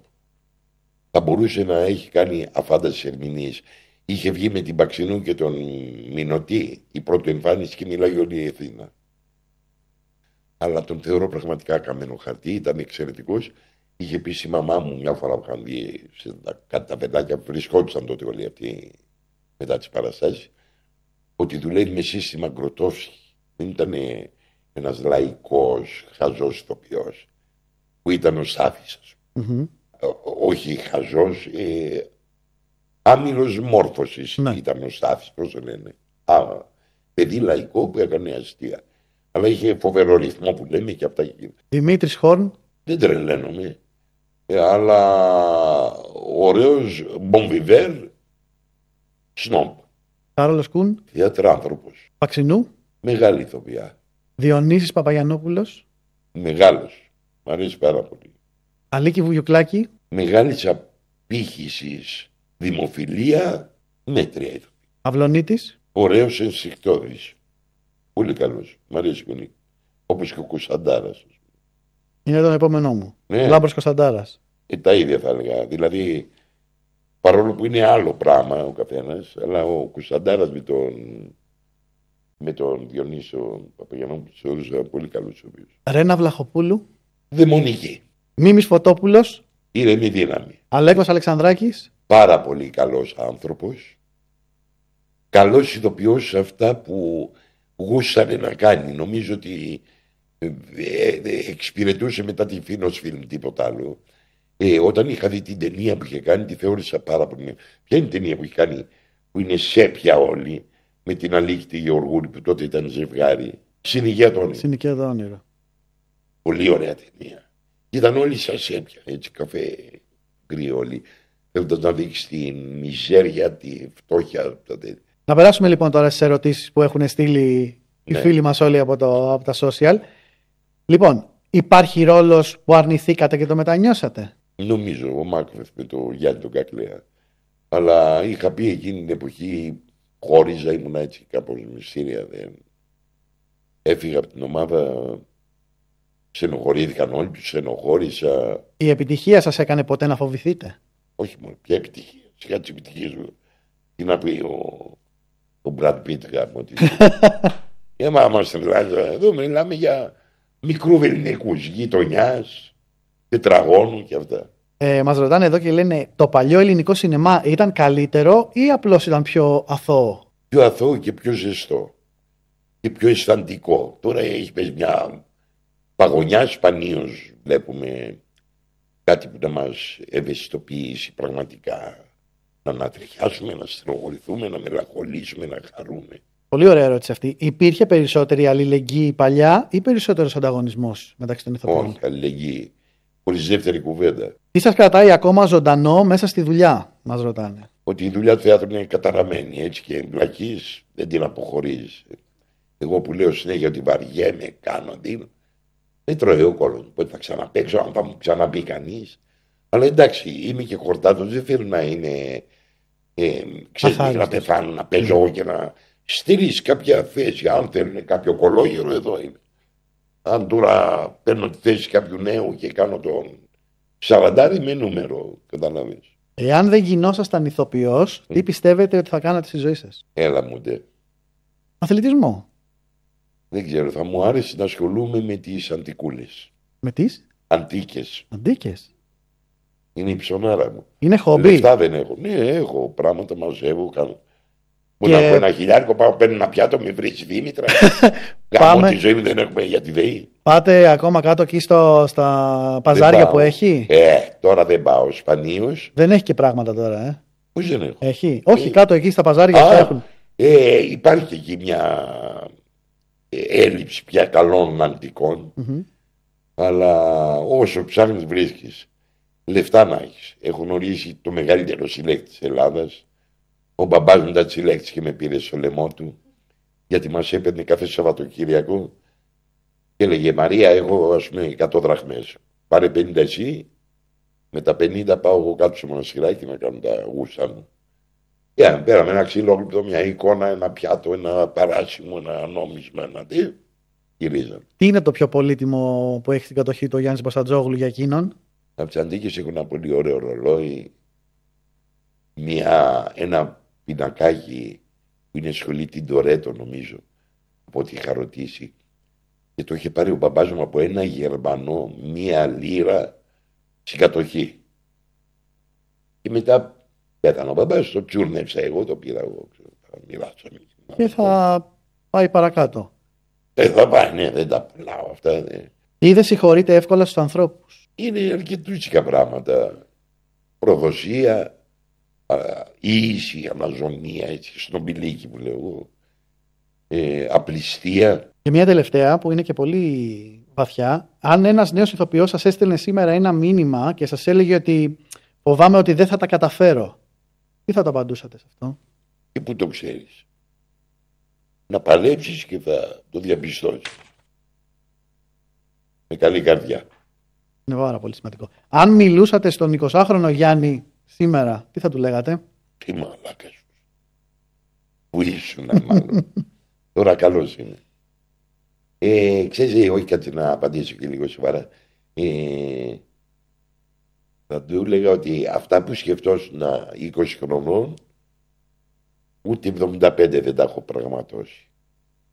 θα μπορούσε να έχει κάνει αφάνταστες ερμηνείες. Είχε βγει με την Παξινού και τον Μινωτή η πρώτη εμφάνιση και μιλάει όλη η Αθήνα. Αλλά τον θεωρώ πραγματικά καμένο χαρτί, ήταν εξαιρετικός. Είχε πει στη μαμά μου μια φορά που είχαν δει κάτι τα παιδάκια που βρισκόντουσαν τότε όλοι αυτοί μετά τις παραστάσεις, ότι δουλεύει με σύστημα Γκροτόφσκι. Δεν ήταν ένας λαϊκός, χαζός ηθοποιός που ήταν ο Στάθης. Mm-hmm. Όχι χαζός, ε, άμυλος μόρφωσης ναι. ήταν ο Στάθης, πώς το λένε. Α, παιδί λαϊκό που έκανε αστεία. Αλλά είχε φοβερό ρυθμό που λέμε και αυτά. Δημήτρης Χόρν. Δεν τρελαίνομαι. Ε, αλλά ωραίος μπομβιβέρ, σνόμπ. Κάρολος Κουν. Θεατράνθρωπος. Παξινού. Μεγάλη ηθοποιά. Διονύσης Παπαγιαννόπουλος. Μεγάλος. Μ' αρέσει πάρα πολύ. Αλίκη Βουγιουκλάκη. Μεγάλης απήχησης, δημοφιλία, μέτρια ηθοποιή. Αυλονίτης. Ωραίος ενστικτόδης. Πολύ καλός. Μ' αρέσει πολύ. Όπως και ο Κουσαντάρας. Είναι τον επόμενό μου. Ναι. Λάμπρος Κωνσταντάρας. Ε, τα ίδια θα έλεγα. Δηλαδή, παρόλο που είναι άλλο πράγμα ο καθένας, αλλά ο Κωνσταντάρας με τον, με τον Διονύσο Παπαγιαννόπουλο τους θεωρούσα πολύ καλούς οποίους. Ρένα Βλαχοπούλου. Δαιμονική. Μίμης Φωτόπουλος. Ήρεμη δύναμη. Αλέκος Αλεξανδράκης. Πάρα πολύ καλός άνθρωπος. Καλός ηθοποιός σε αυτά που γούσταρε να κάνει. Νομίζω ότι ε, ε, εξυπηρετούσε μετά τη Φίνος Φιλμ, τίποτα άλλο. Ε, όταν είχα δει την ταινία που είχε κάνει, τη θεώρησα πάρα πολύ. Ποια είναι η ταινία που είχε κάνει, που είναι σέπια όλοι, με την Αλίκη Γεωργούλη που τότε ήταν ζευγάρι. Συνοικία το όνειρο. Συνοικία το όνειρο. Πολύ ωραία ταινία. Ήταν όλοι σαν σέπια, έτσι, καφέ γκρι όλοι. Θέλοντας να δείξει την μιζέρια, τη φτώχεια. Τότε. Να περάσουμε λοιπόν τώρα στις ερωτήσεις που έχουν στείλει Ναι. οι φίλοι μας όλοι από, το, από τα social. Λοιπόν, υπάρχει ρόλος που αρνηθήκατε και το μετανιώσατε? Νομίζω ο Μάκοφεφ με το Γιάννη τον Κακλέα. Αλλά είχα πει εκείνη την εποχή, χώριζα, ήμουν έτσι κάπως μυστήρια. Δεν... Έφυγα από την ομάδα, στενοχωρήθηκαν όλοι, τους στενοχώρησα. Η επιτυχία σας έκανε ποτέ να φοβηθείτε? Όχι μόνο, ποια επιτυχία. Σιγά τις επιτυχίες μου. Τι να πει ο, ο Μπραντ Πίτ γάμο. Για μα μας τρελάζει. Εδώ μιλάμε για μικροβελληνικούς γειτονιάς, τετραγώνου και αυτά. Ε, μας ρωτάνε εδώ και λένε, το παλιό ελληνικό σινεμά ήταν καλύτερο ή απλώς ήταν πιο αθώο? Πιο αθώο και πιο ζεστό. Και πιο αισθαντικό. Τώρα έχει πέσει μια παγωνιά, σπανίως βλέπουμε κάτι που να μας ευαισθητοποιήσει πραγματικά. Να ανατριχιάσουμε, να στενοχωρηθούμε, να μελαγχολήσουμε, να χαρούμε. Πολύ ωραία ερώτηση αυτή. Υπήρχε περισσότερη αλληλεγγύη παλιά ή περισσότερος ανταγωνισμός μεταξύ των ηθοποιών? Όχι, αλληλεγγύη. Χωρίς δεύτερη κουβέντα. Τι σας κρατάει ακόμα ζωντανό μέσα στη δουλειά, μας ρωτάνε. Ότι η δουλειά του θεάτρου είναι καταραμένη, έτσι, και εμπλακής δεν την αποχωρείς. Εγώ που λέω συνέχεια ότι βαριέμαι, κάνω αντί. Δεν τρώει ο κόλλος μου. Πότε θα ξαναπαίξω, αν θα μου ξαναπεί κανείς. Αλλά εντάξει, είμαι και χορτάτος, δεν θέλω να είναι. Ε, ξέρεις, να πεθάνω, να παίζω εγώ και να στείλεις κάποια θέση. Αν θέλουν κάποιο κολόγερο, εδώ είναι. Αν τώρα παίρνω τη θέση κάποιου νέου και κάνω τον σαραντάρι με νούμερο, καταλαβαίνεις. Εάν δεν γινόσασταν ηθοποιός, τι πιστεύετε ότι θα κάνατε στη ζωή σας? Έλα μου ντε. Αθλητισμό. Δεν ξέρω, θα μου άρεσε να ασχολούμαι με τις αντικούλες. Με τις Αντίκες. αντίκες. Είναι η ψωνάρα μου. Είναι χόμπι. Λεφτά δεν έχω. Ναι, έχω πράγματα, μαζεύω, κάνω. Μου Και- να έχω ένα χιλιάρικο, πάω, παίρνω ένα πιάτο, με βρει Δήμητρα. Πάμε. Γάμω τη ζωή μου, δεν έχουμε για τη ΔΕΗ. Πάτε ακόμα κάτω εκεί στο, στα παζάρια πάω. που έχει? Ε, τώρα δεν πάω. Σπανίως. Δεν έχει και πράγματα τώρα, ε. Πώς δεν έχω. Έχει. Όχι, Ε. κάτω εκεί στα παζάρια Α, αυτά έχουν. ε, υπάρχει εκεί μια ε, έλλειψη πια καλών αντικών. Μμμ. Αλλά όσο ψάχνεις βρίσκεις. Λεφτά να έχεις. Έχω γνωρίσει το μεγαλύτερο συλλέκτη της Ελλάδας. Ο μπαμπάς μου ήταν συλλέκτης και με πήρε στο λαιμό του. Γιατί μας έπαιρνε κάθε Σαββατοκύριακο και έλεγε Μαρία, έχω ας πούμε εκατό δραχμές. Πάρε πενήντα εσύ, με τα πενήντα πάω εγώ κάτω στο μοναστηράκι να κάνω τα γούστα μου. Και αν πέραμε ένα ξυλόγλυπτο, μια εικόνα, ένα πιάτο, ένα παράσημο, ένα νόμισμα, ένα τι, γυρίζαν. Τι είναι το πιο πολύτιμο που έχει στην κατοχή του ο Γιάννης Μπαστατζόγλου για εκείνον? Από τις αντίκες έχω ένα πολύ ωραίο ρολόι, μια, ένα πινακάκι που είναι σχολή την Τορέτο νομίζω, από ό,τι είχα ρωτήσει. Και το είχε πάρει ο μπαμπάς μου από ένα Γερμανό, μία λίρα στην κατοχή. Και μετά πέθανε ο μπαμπάς, το τσούρνευσα εγώ, το πήρα εγώ, θα μοιράσαμε. Και θα πάει παρακάτω. Ε, θα πάει, ναι, δεν τα πουλάω αυτά. Ναι. Ή δεν συγχωρείτε εύκολα στους ανθρώπους? Είναι αρκετούτσικα πράγματα. Προδοσία, α, ίηση, αναζωνία, έτσι, σνομπιλίκι που λέω εγώ. Ε, απληστία. Και μια τελευταία που είναι και πολύ βαθιά. Αν ένας νέος ηθοποιός σας έστελνε σήμερα ένα μήνυμα και σας έλεγε ότι φοβάμαι ότι δεν θα τα καταφέρω, τι θα το απαντούσατε σε αυτό? Και πού το ξέρεις. Να παλέψεις και θα το διαπιστώσεις. Με καλή καρδιά. Είναι πάρα πολύ σημαντικό. Αν μιλούσατε στον εικοσάχρονο Γιάννη σήμερα, τι θα του λέγατε? Τι μαλάκα σου. Πού ήσουν μάλλον. Τώρα καλός είναι. Ε, ξέρεις, όχι κάτι να απαντήσω και λίγο σοβαρά. ε, θα του έλεγα ότι αυτά που σκεφτόσουν είκοσι χρονών ούτε εβδομήντα πέντε δεν τα έχω πραγματώσει.